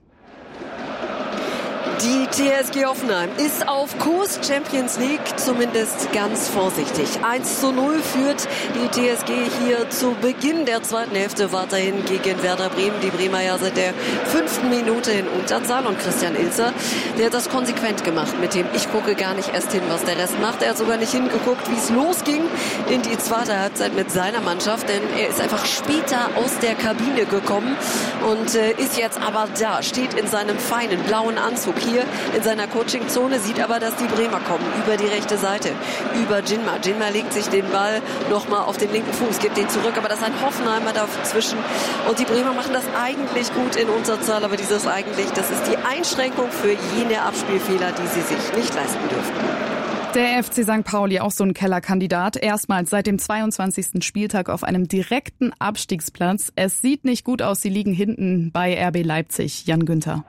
Die TSG Hoffenheim ist auf Kurs Champions League, zumindest ganz vorsichtig. 1-0 führt die TSG hier zu Beginn der zweiten Hälfte weiterhin gegen Werder Bremen. Die Bremer ja seit der 5. Minute in Unterzahl und Christian Ilzer, der hat das konsequent gemacht mit dem ich gucke gar nicht erst hin, was der Rest macht. Er hat sogar nicht hingeguckt, wie es losging in die zweite Halbzeit mit seiner Mannschaft, denn er ist einfach später aus der Kabine gekommen und ist jetzt aber da, steht in seinem feinen blauen Anzug hier in seiner Coachingzone, sieht aber, dass die Bremer kommen über die rechte Seite, über Jinma. Jinma legt sich den Ball nochmal auf den linken Fuß, gibt den zurück, aber das ist ein Hoffenheimer dazwischen und die Bremer machen das eigentlich gut in Unterzahl, aber dieses eigentlich, das ist die Einschränkung für jene Abspielfehler, die sie sich nicht leisten dürften. Der FC St. Pauli, auch so ein Kellerkandidat, erstmals seit dem 22. Spieltag auf einem direkten Abstiegsplatz. Es sieht nicht gut aus, sie liegen hinten bei RB Leipzig. Jan Günther.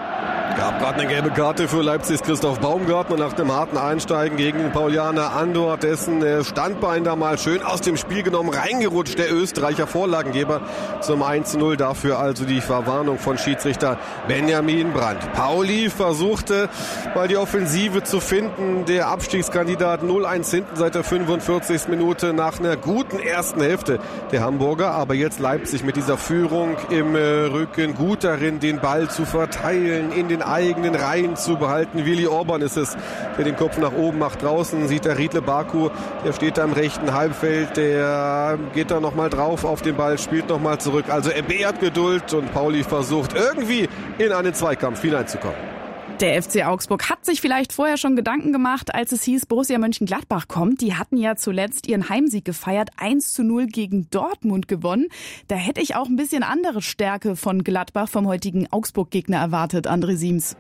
Gab gerade eine gelbe Karte für Leipzigs Christoph Baumgartner nach dem harten Einsteigen gegen den Paulianer Andor, dessen Standbein da mal schön aus dem Spiel genommen, reingerutscht, der Österreicher Vorlagengeber zum 1-0. Dafür also die Verwarnung von Schiedsrichter Benjamin Brandt. Pauli versuchte mal die Offensive zu finden, der Abstiegskandidat 0-1 hinten seit der 45. Minute nach einer guten ersten Hälfte der Hamburger, aber jetzt Leipzig mit dieser Führung im Rücken gut darin, den Ball zu verteilen, in den eigenen Reihen zu behalten. Willi Orban ist es, der den Kopf nach oben macht. Draußen sieht der Riedle Baku, der steht da im rechten Halbfeld, der geht da nochmal drauf auf den Ball, spielt nochmal zurück. Also RB hat Geduld und Pauli versucht irgendwie in einen Zweikampf hineinzukommen. Der FC Augsburg hat sich vielleicht vorher schon Gedanken gemacht, als es hieß, Borussia Mönchengladbach kommt. Die hatten ja zuletzt ihren Heimsieg gefeiert, 1-0 gegen Dortmund gewonnen. Da hätte ich auch ein bisschen andere Stärke von Gladbach vom heutigen Augsburg-Gegner erwartet, André Siems.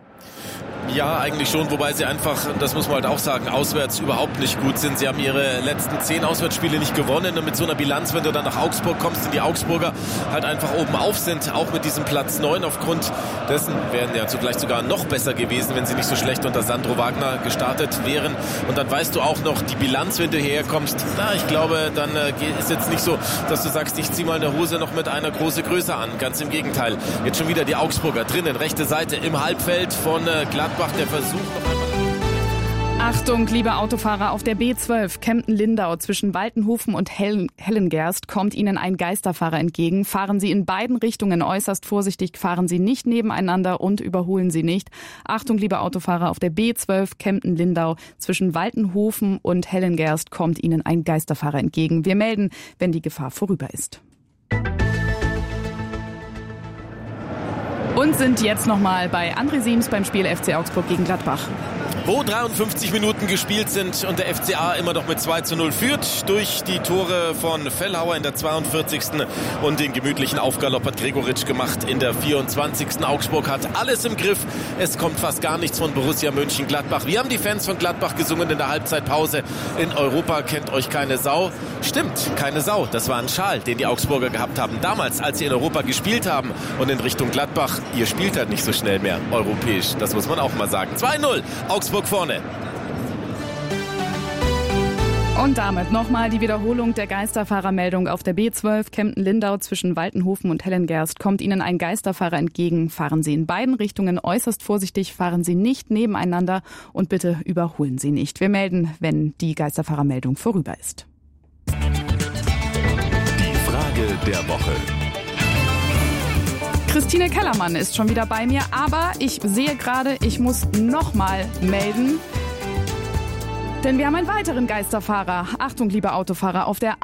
Ja, eigentlich schon, wobei sie einfach, das muss man halt auch sagen, auswärts überhaupt nicht gut sind. Sie haben ihre letzten 10 Auswärtsspiele nicht gewonnen und mit so einer Bilanz, wenn du dann nach Augsburg kommst und die Augsburger halt einfach oben auf sind, auch mit diesem Platz 9 aufgrund dessen wären ja zugleich sogar noch besser gewesen, wenn sie nicht so schlecht unter Sandro Wagner gestartet wären. Und dann weißt du auch noch die Bilanz, wenn du hierher kommst. Na, ich glaube, dann ist jetzt nicht so, dass du sagst, ich zieh mal eine Hose noch mit einer große Größe an. Ganz im Gegenteil. Jetzt schon wieder die Augsburger drinnen, rechte Seite im Halbfeld von Gladbach. Der Versuch noch einmal. Achtung, liebe Autofahrer, auf der B12 Kempten-Lindau zwischen Waltenhofen und Hellengerst kommt Ihnen ein Geisterfahrer entgegen. Fahren Sie in beiden Richtungen äußerst vorsichtig, fahren Sie nicht nebeneinander und überholen Sie nicht. Achtung, liebe Autofahrer, auf der B12 Kempten-Lindau zwischen Waltenhofen und Hellengerst kommt Ihnen ein Geisterfahrer entgegen. Wir melden, wenn die Gefahr vorüber ist. Und sind jetzt nochmal bei André Siems beim Spiel FC Augsburg gegen Gladbach. Wo 53 Minuten gespielt sind und der FCA immer noch mit 2-0 führt durch die Tore von Fellhauer in der 42. und den gemütlichen Aufgalopp hat Gregoritsch gemacht in der 24. Augsburg hat alles im Griff. Es kommt fast gar nichts von Borussia Mönchengladbach. Wie haben die Fans von Gladbach gesungen in der Halbzeitpause? In Europa kennt euch keine Sau. Stimmt, keine Sau. Das war ein Schal, den die Augsburger gehabt haben. Damals, als sie in Europa gespielt haben und in Richtung Gladbach. Ihr spielt halt nicht so schnell mehr europäisch. Das muss man auch mal sagen. 2-0. Augsburg vorne. Und damit nochmal die Wiederholung der Geisterfahrermeldung auf der B12 Kempten-Lindau zwischen Waltenhofen und Hellengerst. Kommt Ihnen ein Geisterfahrer entgegen, fahren Sie in beiden Richtungen äußerst vorsichtig, fahren Sie nicht nebeneinander und bitte überholen Sie nicht. Wir melden, wenn die Geisterfahrermeldung vorüber ist. Die Frage der Woche. Christine Kellermann ist schon wieder bei mir, aber ich sehe gerade, ich muss nochmal melden. Denn wir haben einen weiteren Geisterfahrer. Achtung, liebe Autofahrer, auf der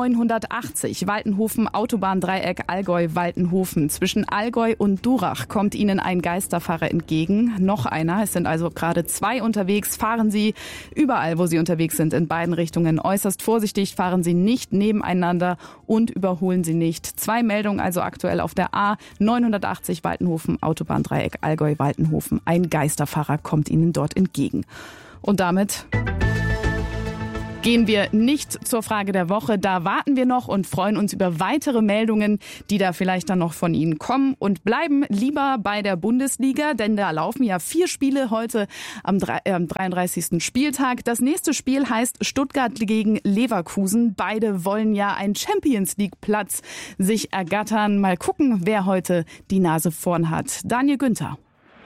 A980 Waltenhofen-Autobahndreieck Allgäu-Waltenhofen. Zwischen Allgäu und Durach kommt Ihnen ein Geisterfahrer entgegen. Noch einer. Es sind also gerade 2 unterwegs. Fahren Sie überall, wo Sie unterwegs sind, in beiden Richtungen äußerst vorsichtig. Fahren Sie nicht nebeneinander und überholen Sie nicht. 2 Meldungen also aktuell auf der A980 Waltenhofen-Autobahndreieck Allgäu-Waltenhofen. Ein Geisterfahrer kommt Ihnen dort entgegen. Und damit gehen wir nicht zur Frage der Woche. Da warten wir noch und freuen uns über weitere Meldungen, die da vielleicht dann noch von Ihnen kommen. Und bleiben lieber bei der Bundesliga, denn da laufen ja 4 Spiele heute am 33. Spieltag. Das nächste Spiel heißt Stuttgart gegen Leverkusen. Beide wollen ja einen Champions-League-Platz sich ergattern. Mal gucken, wer heute die Nase vorn hat. Daniel Günther.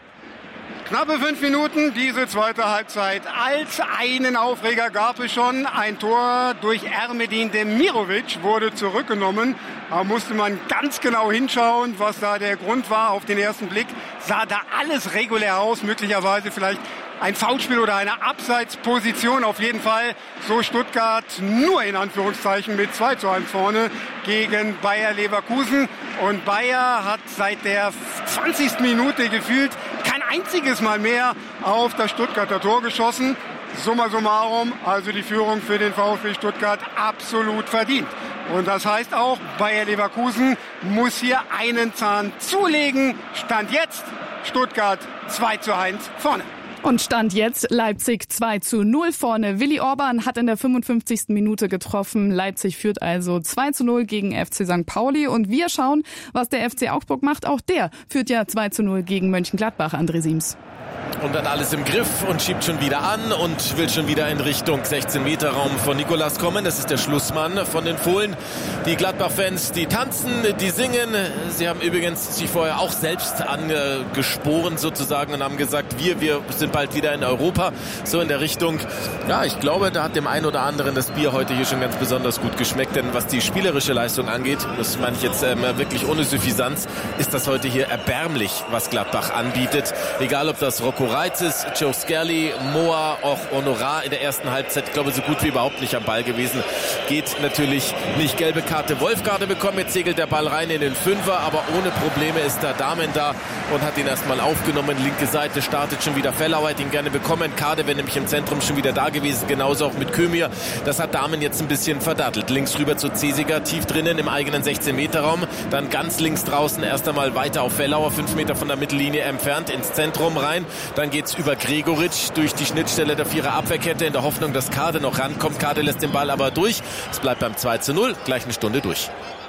Knappe 5 Minuten, diese zweite Halbzeit. Als einen Aufreger gab es schon. Ein Tor durch Ermedin Demirovic wurde zurückgenommen. Da musste man ganz genau hinschauen, was da der Grund war. Auf den ersten Blick sah da alles regulär aus. Möglicherweise vielleicht ein Foulspiel oder eine Abseitsposition. Auf jeden Fall so Stuttgart nur in Anführungszeichen mit 2:1 vorne gegen Bayer Leverkusen. Und Bayer hat seit der 20. Minute gefühlt kein einziges Mal mehr auf das Stuttgarter Tor geschossen. Summa summarum, also die Führung für den VfB Stuttgart absolut verdient. Und das heißt auch, Bayer Leverkusen muss hier einen Zahn zulegen. Stand jetzt Stuttgart 2:1 vorne. Und Stand jetzt Leipzig 2:0 vorne. Willi Orban hat in der 55. Minute getroffen. Leipzig führt also 2:0 gegen FC St. Pauli. Und wir schauen, was der FC Augsburg macht. Auch der führt ja 2:0 gegen Mönchengladbach, André Siems. Und dann alles im Griff und schiebt schon wieder an und will schon wieder in Richtung 16-Meter-Raum von Nicolas kommen. Das ist der Schlussmann von den Fohlen. Die Gladbach-Fans, die tanzen, die singen. Sie haben übrigens sich vorher auch selbst angesporen sozusagen und haben gesagt, wir sind bald wieder in Europa. So in der Richtung. Ja, ich glaube, da hat dem einen oder anderen das Bier heute hier schon ganz besonders gut geschmeckt. Denn was die spielerische Leistung angeht, das meine ich jetzt wirklich ohne Suffisanz, ist das heute hier erbärmlich, was Gladbach anbietet. Egal, ob das Rocco Reitz, Joe Skelly, Moa, auch Honorar in der ersten Halbzeit, ich glaube, so gut wie überhaupt nicht am Ball gewesen. Geht natürlich nicht. Gelbe Karte Wolfgarde bekommen, jetzt segelt der Ball rein in den Fünfer, aber ohne Probleme ist da Damen da und hat ihn erstmal aufgenommen. Linke Seite startet schon wieder Fellau, hat ihn gerne bekommen. Kade wäre nämlich im Zentrum schon wieder da gewesen, genauso auch mit Kömir. Das hat Damen jetzt ein bisschen verdattelt. Links rüber zu Zesiger, tief drinnen im eigenen 16-Meter-Raum, dann ganz links draußen erst einmal weiter auf Fellauer, 5 Meter von der Mittellinie entfernt, ins Zentrum rein. Dann geht's über Gregoritsch durch die Schnittstelle der 4er Abwehrkette in der Hoffnung, dass Kade noch rankommt. Kade lässt den Ball aber durch. Es bleibt beim 2:0, gleich eine Stunde durch.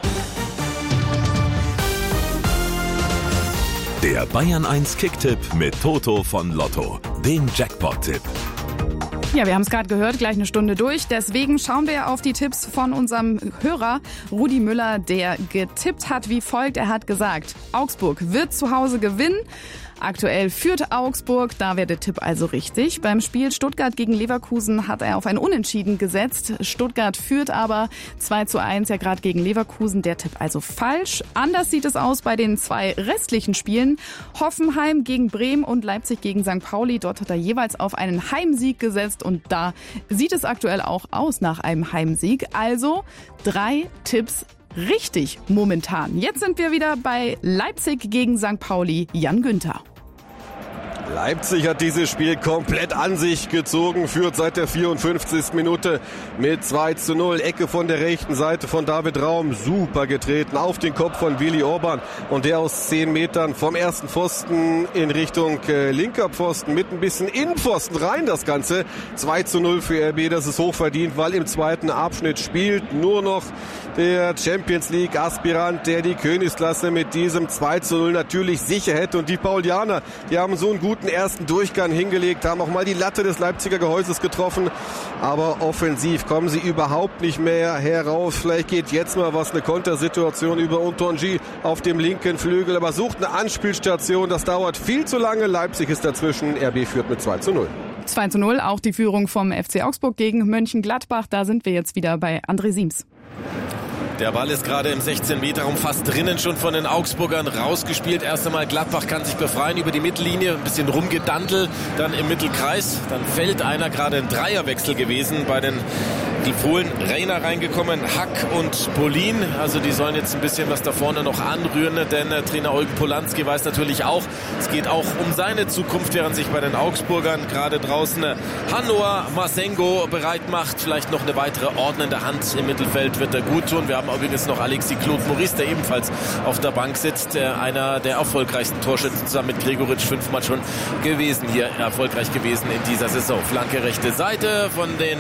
Der Bayern 1 Kicktipp mit Toto von Lotto, dem Jackpot-Tipp. Ja, wir haben es gerade gehört, gleich eine Stunde durch. Deswegen schauen wir auf die Tipps von unserem Hörer Rudi Müller, der getippt hat wie folgt. Er hat gesagt, Augsburg wird zu Hause gewinnen. Aktuell führt Augsburg, da wäre der Tipp also richtig. Beim Spiel Stuttgart gegen Leverkusen hat er auf ein Unentschieden gesetzt. Stuttgart führt aber 2:1 ja gerade gegen Leverkusen. Der Tipp also falsch. Anders sieht es aus bei den 2 restlichen Spielen. Hoffenheim gegen Bremen und Leipzig gegen St. Pauli. Dort hat er jeweils auf einen Heimsieg gesetzt und da sieht es aktuell auch aus nach einem Heimsieg. Also 3 Tipps richtig momentan. Jetzt sind wir wieder bei Leipzig gegen St. Pauli. Jan Günther. Leipzig hat dieses Spiel komplett an sich gezogen, führt seit der 54. Minute mit 2:0. Ecke von der rechten Seite von David Raum, super getreten auf den Kopf von Willi Orban und der aus 10 Metern vom ersten Pfosten in Richtung linker Pfosten mit ein bisschen Innenpfosten rein das Ganze. 2:0 für RB, das ist hochverdient, weil im zweiten Abschnitt spielt nur noch der Champions League Aspirant, der die Königsklasse mit diesem 2:0 natürlich sicher hätte. Und die Paulianer, die haben so einen guten ersten Durchgang hingelegt, haben auch mal die Latte des Leipziger Gehäuses getroffen. Aber offensiv kommen sie überhaupt nicht mehr heraus. Vielleicht geht jetzt mal was, eine Kontersituation über Ontonji auf dem linken Flügel. Aber sucht eine Anspielstation, das dauert viel zu lange. Leipzig ist dazwischen, RB führt mit 2:0. 2:0, auch die Führung vom FC Augsburg gegen Mönchengladbach. Da sind wir jetzt wieder bei André Siems. Der Ball ist gerade im 16-Meter-Raum fast drinnen, schon von den Augsburgern rausgespielt. Erst einmal Gladbach kann sich befreien über die Mittellinie, ein bisschen rumgedandelt, dann im Mittelkreis. Dann fällt einer, gerade ein Dreierwechsel gewesen bei den Fohlen. Reiner reingekommen, Hack und Polin. Also die sollen jetzt ein bisschen was da vorne noch anrühren, denn Trainer Eugen Polanski weiß natürlich auch, es geht auch um seine Zukunft, während sich bei den Augsburgern gerade draußen Hannoa Masengo bereit macht. Vielleicht noch eine weitere ordnende Hand im Mittelfeld wird er gut tun. Wir haben übrigens noch Alexis Claude Maurice, der ebenfalls auf der Bank sitzt. Einer der erfolgreichsten Torschützen zusammen mit Gregoritsch, 5-mal schon gewesen hier, erfolgreich gewesen in dieser Saison. Flanke rechte Seite von den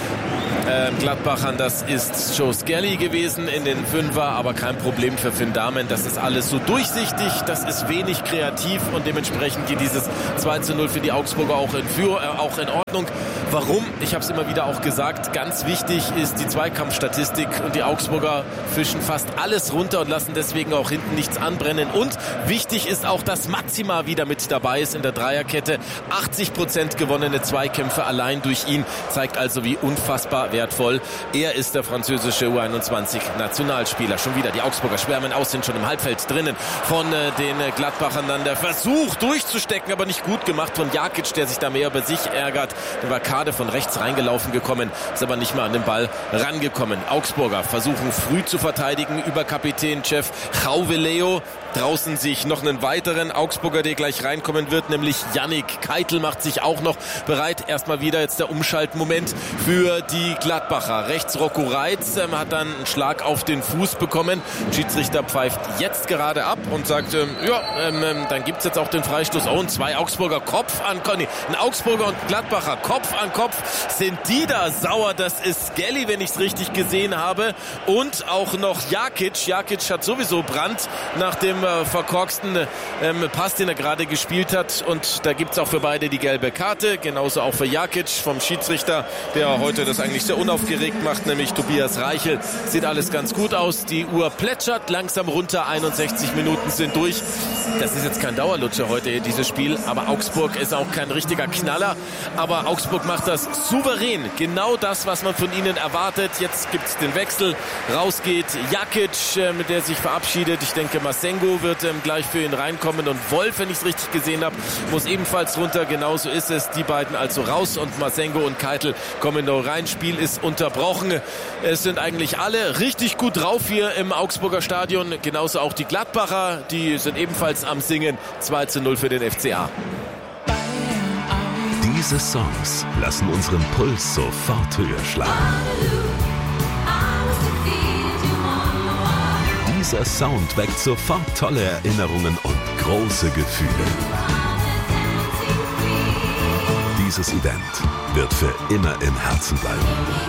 Gladbachern, das ist Joe Skelly gewesen in den Fünfer, aber kein Problem für Finn Dahmen. Das ist alles so durchsichtig, das ist wenig kreativ und dementsprechend geht dieses 2:0 für die Augsburger auch in Ordnung. Warum? Ich habe es immer wieder auch gesagt, ganz wichtig ist die Zweikampfstatistik und die Augsburger fischen fast alles runter und lassen deswegen auch hinten nichts anbrennen. Und wichtig ist auch, dass Maxima wieder mit dabei ist in der Dreierkette. 80% gewonnene Zweikämpfe allein durch ihn, zeigt also, wie unfassbar wertvoll er ist, der französische U21-Nationalspieler. Schon wieder die Augsburger schwärmen aus, sind schon im Halbfeld drinnen von den Gladbachern. Dann der Versuch durchzustecken, aber nicht gut gemacht von Jakic, der sich da mehr über sich ärgert. Der war gerade von rechts reingelaufen gekommen, ist aber nicht mehr an den Ball rangekommen. Augsburger versuchen früh zu verteidigen über Kapitän-Chef Chauveleo. Draußen sich noch einen weiteren Augsburger, der gleich reinkommen wird, nämlich Yannick Keitel macht sich auch noch bereit. Erstmal wieder jetzt der Umschaltmoment für die Gladbacher. Rechts Rocco Reitz hat dann einen Schlag auf den Fuß bekommen. Schiedsrichter pfeift jetzt gerade ab und sagt, dann gibt's jetzt auch den Freistoß. Oh, und zwei Augsburger ein Augsburger und Gladbacher Kopf an Kopf. Sind die da sauer? Das ist Skelly, wenn ich es richtig gesehen habe. Und auch noch Jakic. Jakic hat sowieso Brand nach dem verkorksten Pass, den er gerade gespielt hat. Und da gibt's auch für beide die gelbe Karte. Genauso auch für Jakic vom Schiedsrichter, der heute das eigentlich sehr unaufgeregt macht, nämlich Tobias Reichel. Sieht alles ganz gut aus. Die Uhr plätschert langsam runter. 61 Minuten sind durch. Das ist jetzt kein Dauerlutscher heute, dieses Spiel. Aber Augsburg ist auch kein richtiger Knaller. Aber Augsburg macht das souverän. Genau das, was man von ihnen erwartet. Jetzt gibt's den Wechsel. Raus geht Jakic, mit der sich verabschiedet. Ich denke, Masengo wird gleich für ihn reinkommen. Und Wolf, wenn ich es richtig gesehen habe, muss ebenfalls runter. Genauso ist es. Die beiden also raus. Und Masengo und Keitel kommen noch rein. Spiel ist unterbrochen. Es sind eigentlich alle richtig gut drauf hier im Augsburger Stadion. Genauso auch die Gladbacher. Die sind ebenfalls am Singen. 2:0 für den FCA. Diese Songs lassen unseren Puls sofort höher schlagen. Dieser Sound weckt sofort tolle Erinnerungen und große Gefühle. Dieses Event wird für immer im Herzen bleiben.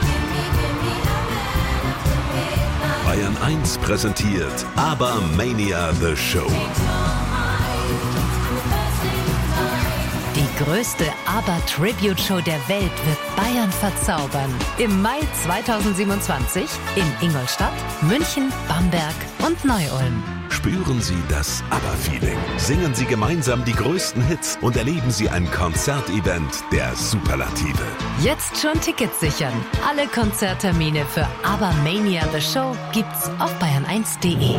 Bayern 1 präsentiert ABBA-Mania The Show. Die größte ABBA-Tribute-Show der Welt wird Bayern verzaubern. Im Mai 2027 in Ingolstadt, München, Bamberg und Neu-Ulm. Spüren Sie das ABBA-Feeling. Singen Sie gemeinsam die größten Hits und erleben Sie ein Konzertevent der Superlative. Jetzt schon Tickets sichern. Alle Konzerttermine für ABBA-Mania The Show gibt's auf bayern1.de.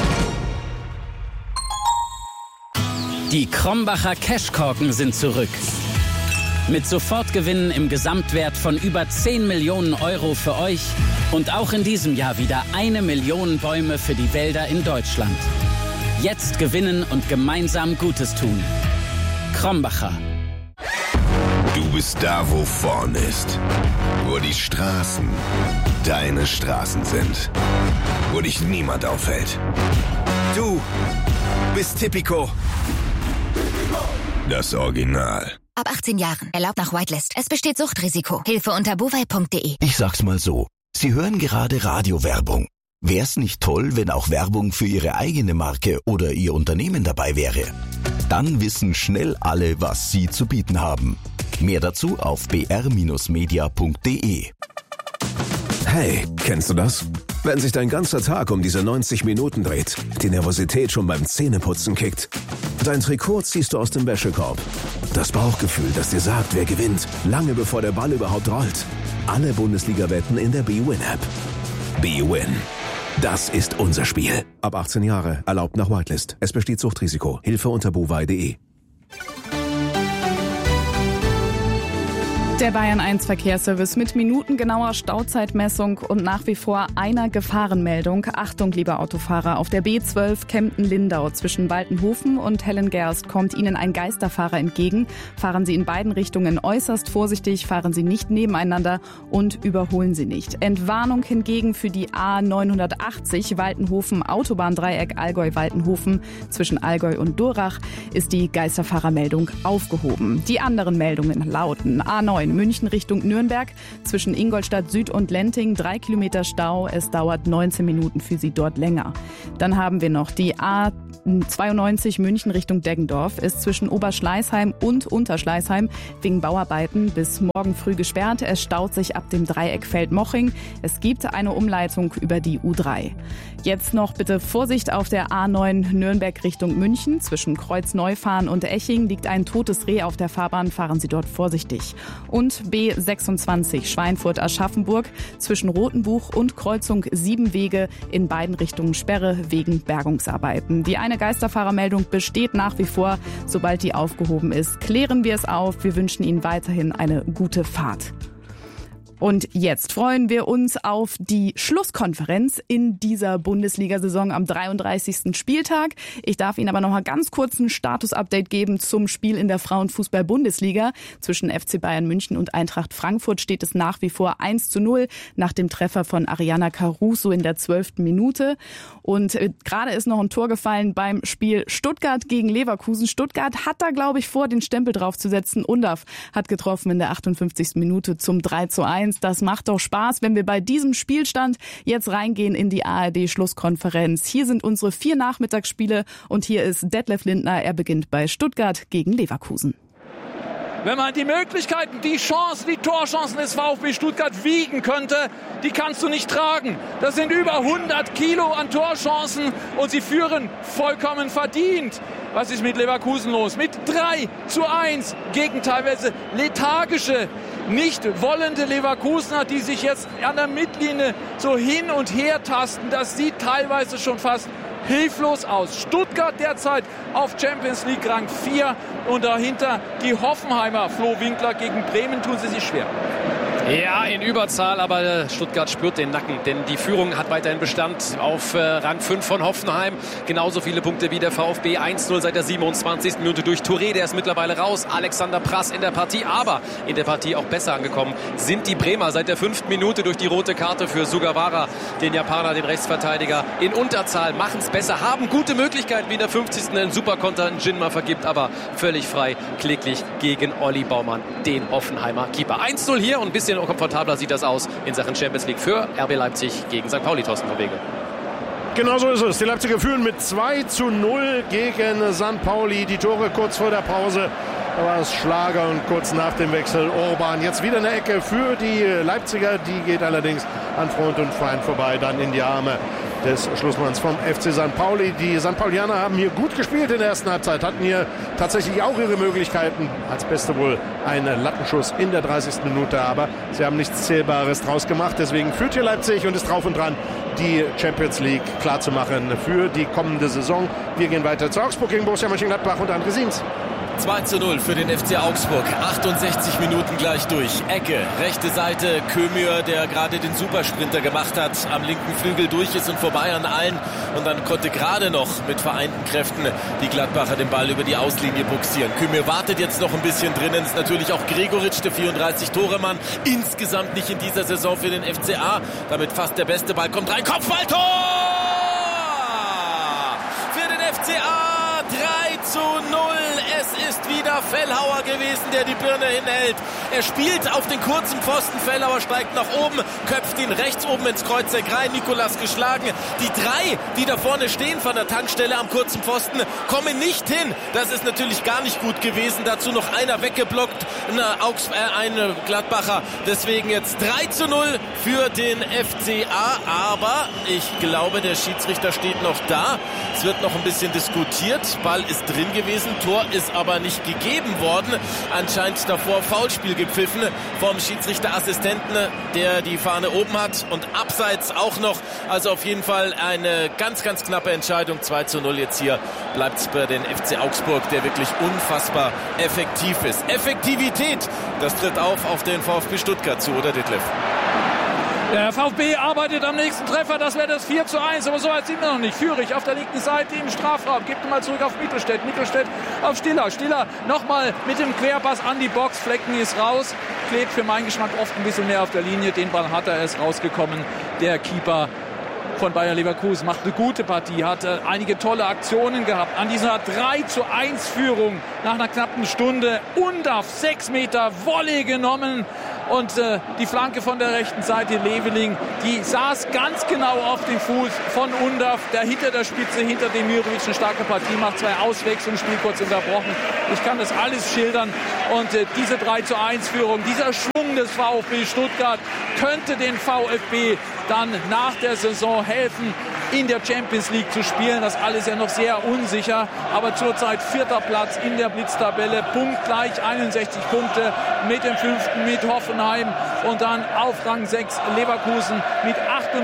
Die Krombacher Cashkorken sind zurück. Mit Sofortgewinnen im Gesamtwert von über 10 Millionen Euro für euch und auch in diesem Jahr wieder 1 Million Bäume für die Wälder in Deutschland. Jetzt gewinnen und gemeinsam Gutes tun. Krombacher. Du bist da, wo vorn ist. Wo die Straßen deine Straßen sind. Wo dich niemand auffällt. Du bist Tipico. Das Original. Ab 18 Jahren. Erlaubt nach Whitelist. Es besteht Suchtrisiko. Hilfe unter bovai.de. Ich sag's mal so. Sie hören gerade Radiowerbung. Wär's nicht toll, wenn auch Werbung für Ihre eigene Marke oder Ihr Unternehmen dabei wäre? Dann wissen schnell alle, was Sie zu bieten haben. Mehr dazu auf br-media.de. Hey, kennst du das? Wenn sich dein ganzer Tag um diese 90 Minuten dreht, die Nervosität schon beim Zähneputzen kickt. Dein Trikot ziehst du aus dem Wäschekorb. Das Bauchgefühl, das dir sagt, wer gewinnt, lange bevor der Ball überhaupt rollt. Alle Bundesliga-Wetten in der BWin-App. BWin. Das ist unser Spiel. Ab 18 Jahre, erlaubt nach Whitelist. Es besteht Suchtrisiko. Hilfe unter bovai.de. Der Bayern 1 Verkehrsservice mit minutengenauer Stauzeitmessung und nach wie vor einer Gefahrenmeldung. Achtung, liebe Autofahrer, auf der B12 Kempten-Lindau zwischen Waltenhofen und Hellengerst kommt Ihnen ein Geisterfahrer entgegen. Fahren Sie in beiden Richtungen äußerst vorsichtig, fahren Sie nicht nebeneinander und überholen Sie nicht. Entwarnung hingegen für die A980 Waltenhofen Autobahndreieck Allgäu-Waltenhofen zwischen Allgäu und Durach ist die Geisterfahrermeldung aufgehoben. Die anderen Meldungen lauten: A9 München Richtung Nürnberg zwischen Ingolstadt Süd und Lenting 3 Kilometer Stau. Es dauert 19 Minuten für Sie dort länger. Dann haben wir noch die A92 München Richtung Deggendorf ist zwischen Oberschleißheim und Unterschleißheim wegen Bauarbeiten bis morgen früh gesperrt. Es staut sich ab dem Dreieck Feldmoching. Es gibt eine Umleitung über die U3. Jetzt noch bitte Vorsicht auf der A9 Nürnberg Richtung München. Zwischen Kreuzneufahren und Eching liegt ein totes Reh auf der Fahrbahn. Fahren Sie dort vorsichtig. Und B26 Schweinfurt-Aschaffenburg zwischen Rotenbuch und Kreuzung 7 Wege in beiden Richtungen Sperre wegen Bergungsarbeiten. Die eine Geisterfahrermeldung besteht nach wie vor. Sobald die aufgehoben ist, klären wir es auf. Wir wünschen Ihnen weiterhin eine gute Fahrt. Und jetzt freuen wir uns auf die Schlusskonferenz in dieser Bundesliga-Saison am 33. Spieltag. Ich darf Ihnen aber noch mal ganz kurz ein Status-Update geben zum Spiel in der Frauenfußball-Bundesliga. Zwischen FC Bayern München und Eintracht Frankfurt steht es nach wie vor 1:0 nach dem Treffer von Ariana Caruso in der 12. Minute. Und gerade ist noch ein Tor gefallen beim Spiel Stuttgart gegen Leverkusen. Stuttgart hat da, glaube ich, vor, den Stempel draufzusetzen. Undav hat getroffen in der 58. Minute zum 3:1. Das macht doch Spaß, wenn wir bei diesem Spielstand jetzt reingehen in die ARD-Schlusskonferenz. Hier sind unsere 4 Nachmittagsspiele und hier ist Detlef Lindner. Er beginnt bei Stuttgart gegen Leverkusen. Wenn man die Möglichkeiten, die Chancen, die Torchancen des VfB Stuttgart wiegen könnte, die kannst du nicht tragen. Das sind über 100 Kilo an Torchancen und sie führen vollkommen verdient. Was ist mit Leverkusen los? Mit 3:1 gegen teilweise lethargische, nicht wollende Leverkusener, die sich jetzt an der Mittellinie so hin und her tasten. Das sieht teilweise schon fast hilflos aus. Stuttgart derzeit auf Champions League Rang 4 und dahinter die Hoffenheimer. Flo Winkler gegen Bremen tun sie sich schwer. Ja, in Überzahl, aber Stuttgart spürt den Nacken, denn die Führung hat weiterhin Bestand auf Rang 5 von Hoffenheim. Genauso viele Punkte wie der VfB, 1:0 seit der 27. Minute durch Touré, der ist mittlerweile raus. Alexander Prass in der Partie, aber in der Partie auch besser angekommen sind die Bremer seit der 5. Minute durch die rote Karte für Sugawara, den Japaner, den Rechtsverteidiger. In Unterzahl, machen es besser, haben gute Möglichkeiten, wie in der 50. einen Superkonter einen Jinma vergibt, aber völlig frei, kläglich gegen Olli Baumann, den Hoffenheimer Keeper. 1:0 hier und ein bisschen komfortabler sieht das aus in Sachen Champions League für RB Leipzig gegen St. Pauli. Thorsten von Wege. Genau so ist es. Die Leipziger führen mit 2:0 gegen St. Pauli. Die Tore kurz vor der Pause. Da war es Schlager und kurz nach dem Wechsel Orban. Jetzt wieder eine Ecke für die Leipziger. Die geht allerdings an Freund und Feind vorbei, dann in die Arme des Schlussmanns vom FC St. Pauli. Die St. Paulianer haben hier gut gespielt in der ersten Halbzeit, hatten hier tatsächlich auch ihre Möglichkeiten. Als Beste wohl ein Lattenschuss in der 30. Minute, aber sie haben nichts Zählbares draus gemacht. Deswegen führt hier Leipzig und ist drauf und dran, die Champions League klarzumachen für die kommende Saison. Wir gehen weiter zu Augsburg gegen Borussia Mönchengladbach und André Sims. 2:0 für den FC Augsburg. 68 Minuten gleich durch. Ecke, rechte Seite, Kömür, der gerade den Supersprinter gemacht hat, am linken Flügel durch ist und vorbei an allen. Und dann konnte gerade noch mit vereinten Kräften die Gladbacher den Ball über die Auslinie buxieren. Kömür wartet jetzt noch ein bisschen drinnen. Ist natürlich auch Gregoritsch, der 34-Tore-Mann. Insgesamt nicht in dieser Saison für den FCA. Damit fast der beste Ball kommt rein. Kopfballtor! Für den FCA 3:0. Es ist wieder Fellhauer gewesen, der die Birne hinhält. Er spielt auf den kurzen Pfosten. Fellhauer steigt nach oben, köpft ihn rechts oben ins Kreuzeck rein. Nikolas geschlagen. Die 3, die da vorne stehen von der Tankstelle am kurzen Pfosten, kommen nicht hin. Das ist natürlich gar nicht gut gewesen. Dazu noch einer weggeblockt, ein Gladbacher. Deswegen jetzt 3:0 für den FCA. Aber ich glaube, der Schiedsrichter steht noch da. Es wird noch ein bisschen diskutiert. Ball ist drin gewesen. Tor ist aber nicht gegeben worden. Anscheinend davor Foulspiel gepfiffen vom Schiedsrichterassistenten, der die Fahne oben hat. Und abseits auch noch. Also auf jeden Fall eine ganz, ganz knappe Entscheidung. 2:0 jetzt hier bleibt es bei den FC Augsburg, der wirklich unfassbar effektiv ist. Effektivität, das tritt auf den VfB Stuttgart zu, oder Detlef? Der VfB arbeitet am nächsten Treffer, das wäre das 4:1, aber so weit sind wir noch nicht. Führig auf der linken Seite im Strafraum, gibt mal zurück auf Mittelstädt, Mittelstädt auf Stiller, Stiller nochmal mit dem Querpass an die Box, Flecken ist raus, klebt für meinen Geschmack oft ein bisschen mehr auf der Linie, den Ball hat er, ist rausgekommen, der Keeper von Bayer Leverkusen macht eine gute Partie, hat einige tolle Aktionen gehabt. An dieser 3:1 Führung nach einer knappen Stunde Undav 6 Meter Volley genommen und die Flanke von der rechten Seite Leveling, die saß ganz genau auf dem Fuß von Undav, der hinter der Spitze, hinter Demirovic eine starke Partie macht, 2 Auswechslungen, Spiel kurz unterbrochen. Ich kann das alles schildern und diese 3:1 Führung, dieser Schwung des VfB Stuttgart könnte den VfB dann nach der Saison helfen, in der Champions League zu spielen. Das alles ja noch sehr unsicher, aber zurzeit 4. Platz in der Blitztabelle, punktgleich 61 Punkte mit dem 5. mit Hoffenheim und dann auf Rang 6 Leverkusen mit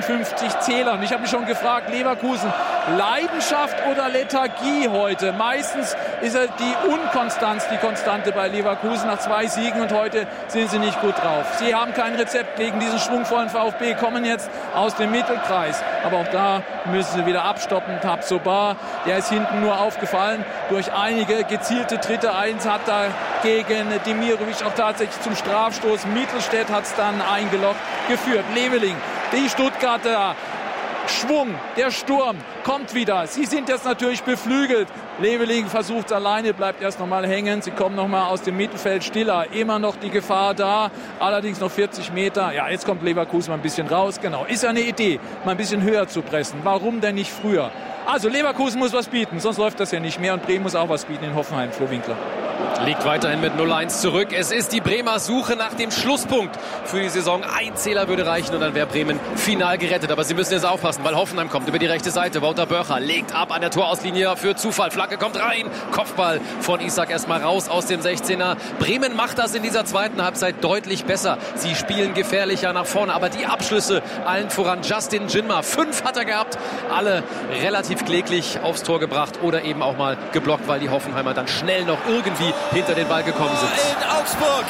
58 Zählern. Ich habe mich schon gefragt, Leverkusen, Leidenschaft oder Lethargie heute? Meistens ist die Unkonstanz die Konstante bei Leverkusen nach 2 Siegen und heute sind sie nicht gut drauf. Sie haben kein Rezept gegen diesen schwungvollen VfB, kommen jetzt aus dem Mittelkreis, aber auch da müssen sie wieder abstoppen. Tabsoba, der ist hinten nur aufgefallen durch einige gezielte Tritte. Eins hat da gegen Demirovic auch tatsächlich zum Strafstoß. Mittelstädt hat es dann eingeloggt, geführt. Leveling, die Stuttgarter, Schwung, der Sturm kommt wieder. Sie sind jetzt natürlich beflügelt. Leveling versucht es alleine, bleibt erst nochmal hängen. Sie kommen nochmal aus dem Mittelfeld. Stiller, immer noch die Gefahr da. Allerdings noch 40 Meter. Ja, jetzt kommt Leverkusen mal ein bisschen raus. Genau, ist ja eine Idee, mal ein bisschen höher zu pressen. Warum denn nicht früher? Also Leverkusen muss was bieten, sonst läuft das ja nicht mehr. Und Bremen muss auch was bieten in Hoffenheim. Flo Winkler. Liegt weiterhin mit 0:1 zurück. Es ist die Bremer Suche nach dem Schlusspunkt für die Saison. Ein Zähler würde reichen und dann wäre Bremen final gerettet. Aber sie müssen jetzt aufpassen, weil Hoffenheim kommt über die rechte Seite. Wouter Börcher legt ab an der Torauslinie für Zufall. Flanke kommt rein. Kopfball von Isak erstmal raus aus dem 16er. Bremen macht das in dieser zweiten Halbzeit deutlich besser. Sie spielen gefährlicher nach vorne. Aber die Abschlüsse, allen voran Justin Jinma. 5 hat er gehabt. Alle relativ kläglich aufs Tor gebracht oder eben auch mal geblockt, weil die Hoffenheimer dann schnell noch irgendwie hinter den Ball gekommen sind. In Augsburg.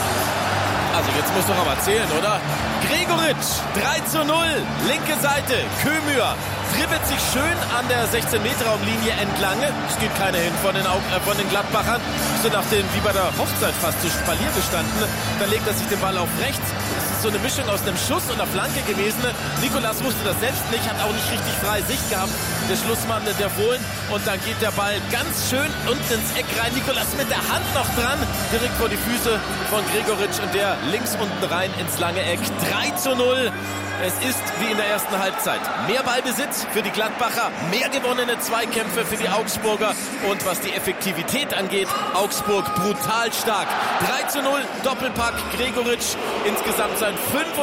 Also jetzt muss doch aber zählen, oder? Gregoritsch, 3:0, linke Seite, Kömür dribbelt sich schön an der 16-Meter-Raumlinie entlang. Es geht keiner hin von den Gladbachern. So nach dem, wie bei der Hochzeit fast, zu Spalier gestanden. Dann legt er sich den Ball auf rechts. Das ist so eine Mischung aus einem Schuss und einer Flanke gewesen. Nikolas wusste das selbst nicht, hat auch nicht richtig freie Sicht gehabt. Der Schlussmann, der Fohlen. Und dann geht der Ball ganz schön unten ins Eck rein. Nikolas mit der Hand noch dran, direkt vor die Füße von Gregoritsch und der links unten rein ins lange Eck. 3:0. Es ist wie in der ersten Halbzeit. Mehr Ballbesitz für die Gladbacher, mehr gewonnene Zweikämpfe für die Augsburger. Und was die Effektivität angeht, Augsburg brutal stark. 3:0, Doppelpack, Gregoritsch. Insgesamt sein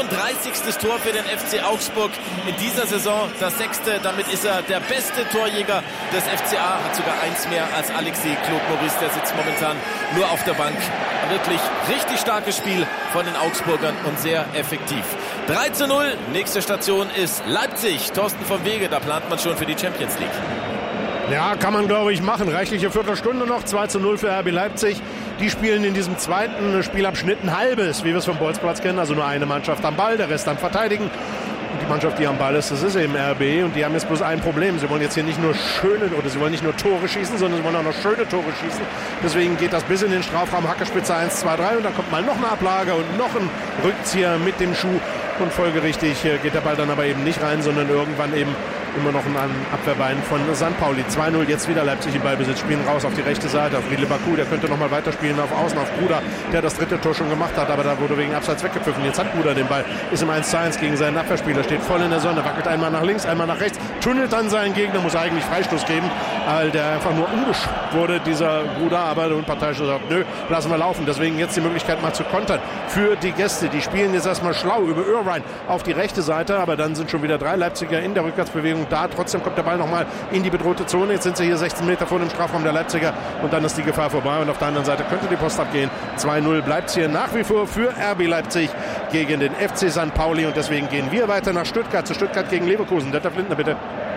35. Tor für den FC Augsburg in dieser Saison. Das 6. Damit ist er der beste Torjäger des FCA. Hat sogar 1 mehr als Alexis Claude Maurice. Der sitzt momentan nur auf der Bank. Wirklich richtig starkes Spiel von den Augsburgern und sehr effektiv. 3:0. Nächste Station ist Leipzig. Thorsten vom Wege, da plant man schon für die Champions League. Ja, kann man, glaube ich, machen. Reichliche Viertelstunde noch. 2:0 für RB Leipzig. Die spielen in diesem zweiten Spielabschnitt ein halbes, wie wir es vom Bolzplatz kennen. Also nur eine Mannschaft am Ball, der Rest am Verteidigen. Und die Mannschaft, die am Ball ist, das ist eben RB. Und die haben jetzt bloß ein Problem. Sie wollen jetzt hier nicht nur sie wollen nicht nur Tore schießen, sondern sie wollen auch noch schöne Tore schießen. Deswegen geht das bis in den Strafraum. Hackerspitze 1, 2, 3. Und dann kommt mal noch eine Ablage und noch ein Rückzieher mit dem Schuh. Und folgerichtig geht der Ball dann aber eben nicht rein, sondern irgendwann eben immer noch ein Abwehrbein von St. Pauli. 2:0, jetzt wieder Leipzig im Ballbesitz, spielen raus auf die rechte Seite, auf Riedle Baku, der könnte nochmal weiterspielen auf Außen, auf Gruda, der das 3. Tor schon gemacht hat, aber da wurde wegen Abseits weggepfiffen. Jetzt hat Gruda den Ball, ist im 1:1 gegen seinen Abwehrspieler, steht voll in der Sonne, wackelt einmal nach links, einmal nach rechts, tunnelt dann seinen Gegner, muss eigentlich Freistoß geben, weil der einfach nur umgeschubst wurde, dieser Gruda, aber der Unparteiische sagt, nö, lassen wir laufen. Deswegen jetzt die Möglichkeit mal zu kontern für die Gäste. Die spielen jetzt erstmal schlau über Irvine auf die rechte Seite, aber dann sind schon wieder 3 Leipziger in der Rückwärtsbewegung Überzahlung da. Trotzdem kommt der Ball nochmal in die bedrohte Zone. Jetzt sind sie hier 16 Meter vor dem Strafraum der Leipziger und dann ist die Gefahr vorbei und auf der anderen Seite könnte die Post abgehen. 2-0 bleibt es hier nach wie vor für RB Leipzig gegen den FC St. Pauli und deswegen gehen wir weiter nach Stuttgart, zu Stuttgart gegen Leverkusen. Detlef Lindner, bitte.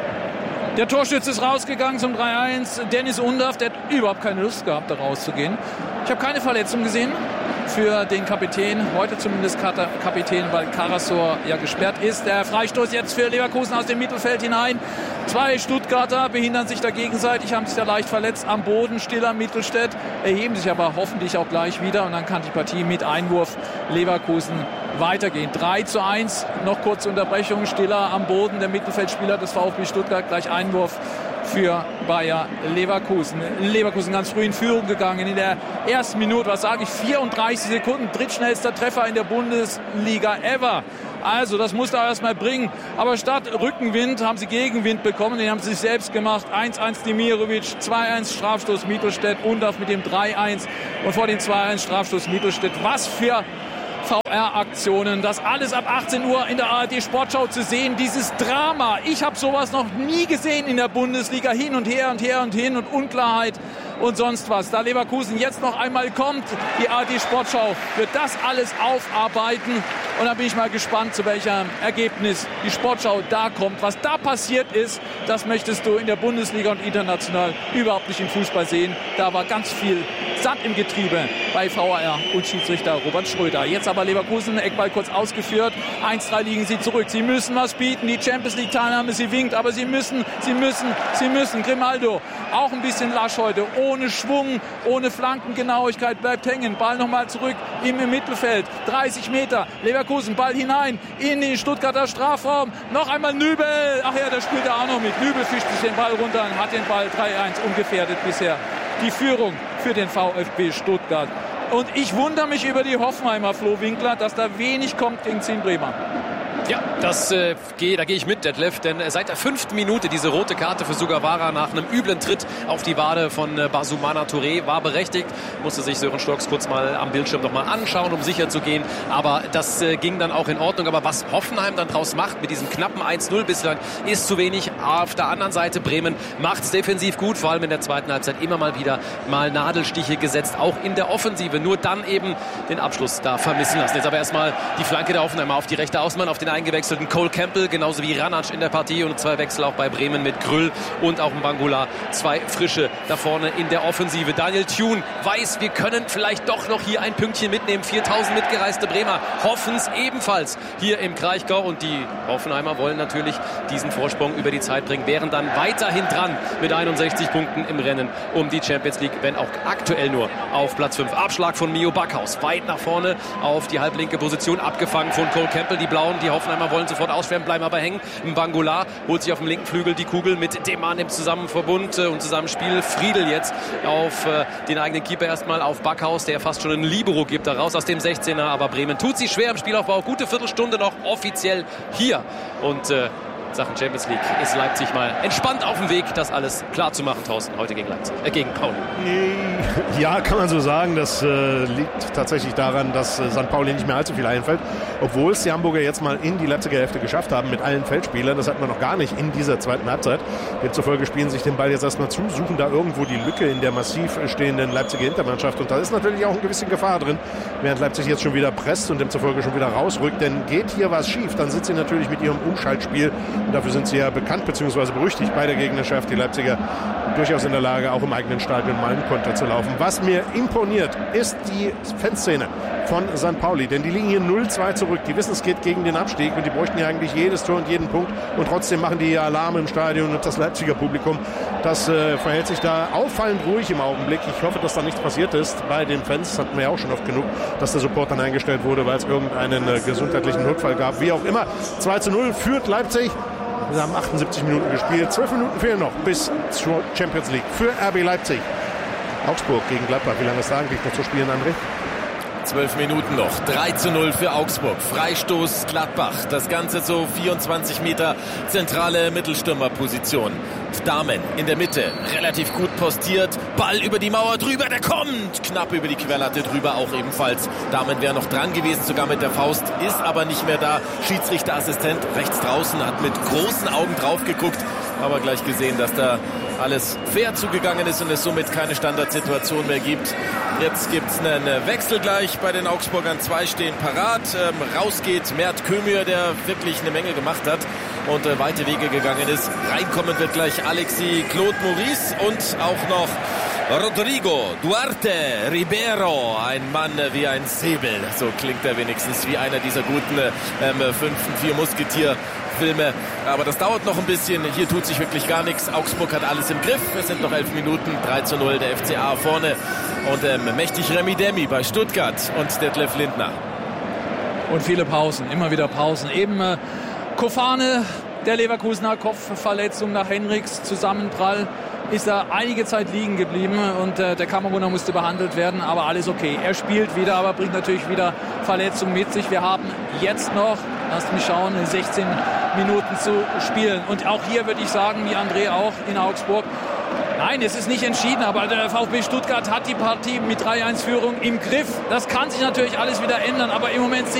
Der Torschütze ist rausgegangen zum 3-1. Dennis Undaff, der hat überhaupt keine Lust gehabt, da rauszugehen. Ich habe keine Verletzung gesehen für den Kapitän. Heute zumindest Kapitän, weil Karasor ja gesperrt ist. Der Freistoß jetzt für Leverkusen aus dem Mittelfeld hinein. 2 Stuttgarter behindern sich da gegenseitig, haben sich da leicht verletzt am Boden. Stiller, Mittelstädt erheben sich aber hoffentlich auch gleich wieder. Und dann kann die Partie mit Einwurf Leverkusen weitergehen. 3-1, noch kurze Unterbrechung. Stiller am Boden, der Mittelfeldspieler des VfB Stuttgart, gleich Einwurf für Bayer Leverkusen. Leverkusen ganz früh in Führung gegangen. In der ersten Minute, was sage ich, 34 Sekunden, drittschnellster Treffer in der Bundesliga ever. Also das musste er erstmal bringen. Aber statt Rückenwind haben sie Gegenwind bekommen. Den haben sie sich selbst gemacht. 1-1 Demirovic, 2-1 Strafstoß Mittelstädt, Undaff mit dem 3-1 und vor dem 2-1 Strafstoß Mittelstädt. Was für VR-Aktionen, das alles ab 18 Uhr in der ARD-Sportschau zu sehen, dieses Drama. Ich habe sowas noch nie gesehen in der Bundesliga, hin und her und her und hin und Unklarheit und sonst was. Da Leverkusen jetzt noch einmal kommt, die ARD-Sportschau wird das alles aufarbeiten und dann bin ich mal gespannt, zu welchem Ergebnis die Sportschau da kommt. Was da passiert ist, das möchtest du in der Bundesliga und international überhaupt nicht im Fußball sehen. Da war ganz viel Sand im Getriebe bei VAR und Schiedsrichter Robert Schröder. Jetzt aber Leverkusen, Eckball kurz ausgeführt. 1-3 liegen sie zurück. Sie müssen was bieten. Die Champions League Teilnahme, sie winkt, aber sie müssen. Grimaldo, auch ein bisschen lasch heute. Ohne Schwung, ohne Flankengenauigkeit, bleibt hängen. Ball nochmal zurück im Mittelfeld. 30 Meter. Leverkusen, Ball hinein in den Stuttgarter Strafraum. Noch einmal Nübel. Ach ja, da spielt er auch noch mit. Nübel fischt sich den Ball runter und hat den Ball 3-1 ungefährdet bisher. Die Führung für den VfB Stuttgart. Und ich wundere mich über die Hoffenheimer, Flo Winkler, dass da wenig kommt gegen 10 Bremer. Ja, da gehe ich mit, Detlef, denn seit der 5. Minute diese rote Karte für Sugawara nach einem üblen Tritt auf die Wade von Basumana Touré war berechtigt. Musste sich Sören Storks kurz mal am Bildschirm nochmal anschauen, um sicher zu gehen. Aber das ging dann auch in Ordnung. Aber was Hoffenheim dann draus macht mit diesem knappen 1-0 bislang, ist zu wenig. Auf der anderen Seite Bremen macht es defensiv gut, vor allem in der zweiten Halbzeit immer mal wieder Nadelstiche gesetzt, auch in der Offensive. Nur dann eben den Abschluss da vermissen lassen. Jetzt aber erstmal die Flanke der Hoffenheimer auf die rechte Außenbahn, auf den eingewechselten Cole Campbell, genauso wie Ranac in der Partie und 2 Wechsel auch bei Bremen mit Grüll und auch Mbangula. 2 frische da vorne in der Offensive. Daniel Thune weiß, wir können vielleicht doch noch hier ein Pünktchen mitnehmen. 4000 mitgereiste Bremer hoffen es ebenfalls hier im Kraichgau und die Hoffenheimer wollen natürlich diesen Vorsprung über die Zeit bringen, wären dann weiterhin dran mit 61 Punkten im Rennen um die Champions League, wenn auch aktuell nur auf Platz 5. Abschlag von Mio Backhaus, weit nach vorne auf die halblinke Position, abgefangen von Cole Campbell. Die Blauen, die Hoffenheimer wollen sofort ausschwärmen, bleiben aber hängen. Mbangula holt sich auf dem linken Flügel die Kugel mit dem Mann im Zusammenverbund und Zusammenspiel. Friedel jetzt auf den eigenen Keeper erstmal, auf Backhaus, der fast schon einen Libero gibt, da raus aus dem 16er. Aber Bremen tut sich schwer im Spielaufbau. Gute Viertelstunde noch offiziell hier. Und Sachen Champions League ist Leipzig mal entspannt auf dem Weg, das alles klar zu machen, Thorsten, heute gegen Pauli. Ja, kann man so sagen. Das liegt tatsächlich daran, dass St. Pauli nicht mehr allzu viel einfällt. Obwohl es die Hamburger jetzt mal in die Leipziger Hälfte geschafft haben mit allen Feldspielern. Das hatten wir noch gar nicht in dieser zweiten Halbzeit. Demzufolge spielen sich den Ball jetzt erstmal zu, suchen da irgendwo die Lücke in der massiv stehenden Leipziger Hintermannschaft. Und da ist natürlich auch eine gewisse Gefahr drin, während Leipzig jetzt schon wieder presst und demzufolge schon wieder rausrückt. Denn geht hier was schief, dann sind sie natürlich mit ihrem Umschaltspiel, und dafür sind sie ja bekannt bzw. berüchtigt bei der Gegnerschaft, die Leipziger, durchaus in der Lage, auch im eigenen Stadion mal einen Konter zu laufen. Was mir imponiert, ist die Fanszene von St. Pauli, denn die liegen hier 0-2 zurück. Die wissen, es geht gegen den Abstieg und die bräuchten ja eigentlich jedes Tor und jeden Punkt und trotzdem machen die Alarm im Stadion und das Leipziger Publikum, das verhält sich da auffallend ruhig im Augenblick. Ich hoffe, dass da nichts passiert ist bei den Fans. Das hatten wir ja auch schon oft genug, dass der Support dann eingestellt wurde, weil es irgendeinen gesundheitlichen Notfall gab. Wie auch immer, 2-0 führt Leipzig. Wir haben 78 Minuten gespielt. 12 Minuten fehlen noch bis zur Champions League für RB Leipzig. Augsburg gegen Gladbach. Wie lange ist da eigentlich noch zu spielen, André? 12 Minuten noch. 3:0 für Augsburg. Freistoß Gladbach. Das Ganze so 24 Meter zentrale Mittelstürmerposition. Dahmen in der Mitte. Relativ gut postiert. Ball über die Mauer drüber. Der kommt knapp über die Querlatte drüber auch ebenfalls. Dahmen wäre noch dran gewesen, sogar mit der Faust. Ist aber nicht mehr da. Schiedsrichterassistent rechts draußen hat mit großen Augen drauf geguckt. Aber gleich gesehen, dass da alles fair zugegangen ist und es somit keine Standardsituation mehr gibt. Jetzt gibt es einen Wechsel gleich bei den Augsburgern. 2 stehen parat. Rausgeht Mert Kömür, der wirklich eine Menge gemacht hat und weite Wege gegangen ist. Reinkommen wird gleich Alexis Claude Maurice und auch noch Rodrigo Duarte Ribeiro, ein Mann wie ein Säbel. So klingt er wenigstens wie einer dieser guten 5-4 Musketier-Filme. Aber das dauert noch ein bisschen. Hier tut sich wirklich gar nichts. Augsburg hat alles im Griff. Es sind noch 11 Minuten. 3:0 der FCA vorne. Und mächtig Remi Demi bei Stuttgart und Detlef Lindner. Und viele Pausen, immer wieder Pausen. Eben Kofane, der Leverkusener, Kopfverletzung nach Henrichs Zusammenprall. Ist er einige Zeit liegen geblieben und der Kameruner musste behandelt werden, aber alles okay. Er spielt wieder, aber bringt natürlich wieder Verletzungen mit sich. Wir haben jetzt noch, lasst mich schauen, 16 Minuten zu spielen. Und auch hier würde ich sagen, wie André auch in Augsburg, nein, es ist nicht entschieden, aber der VfB Stuttgart hat die Partie mit 3-1-Führung im Griff. Das kann sich natürlich alles wieder ändern, aber im Moment sehe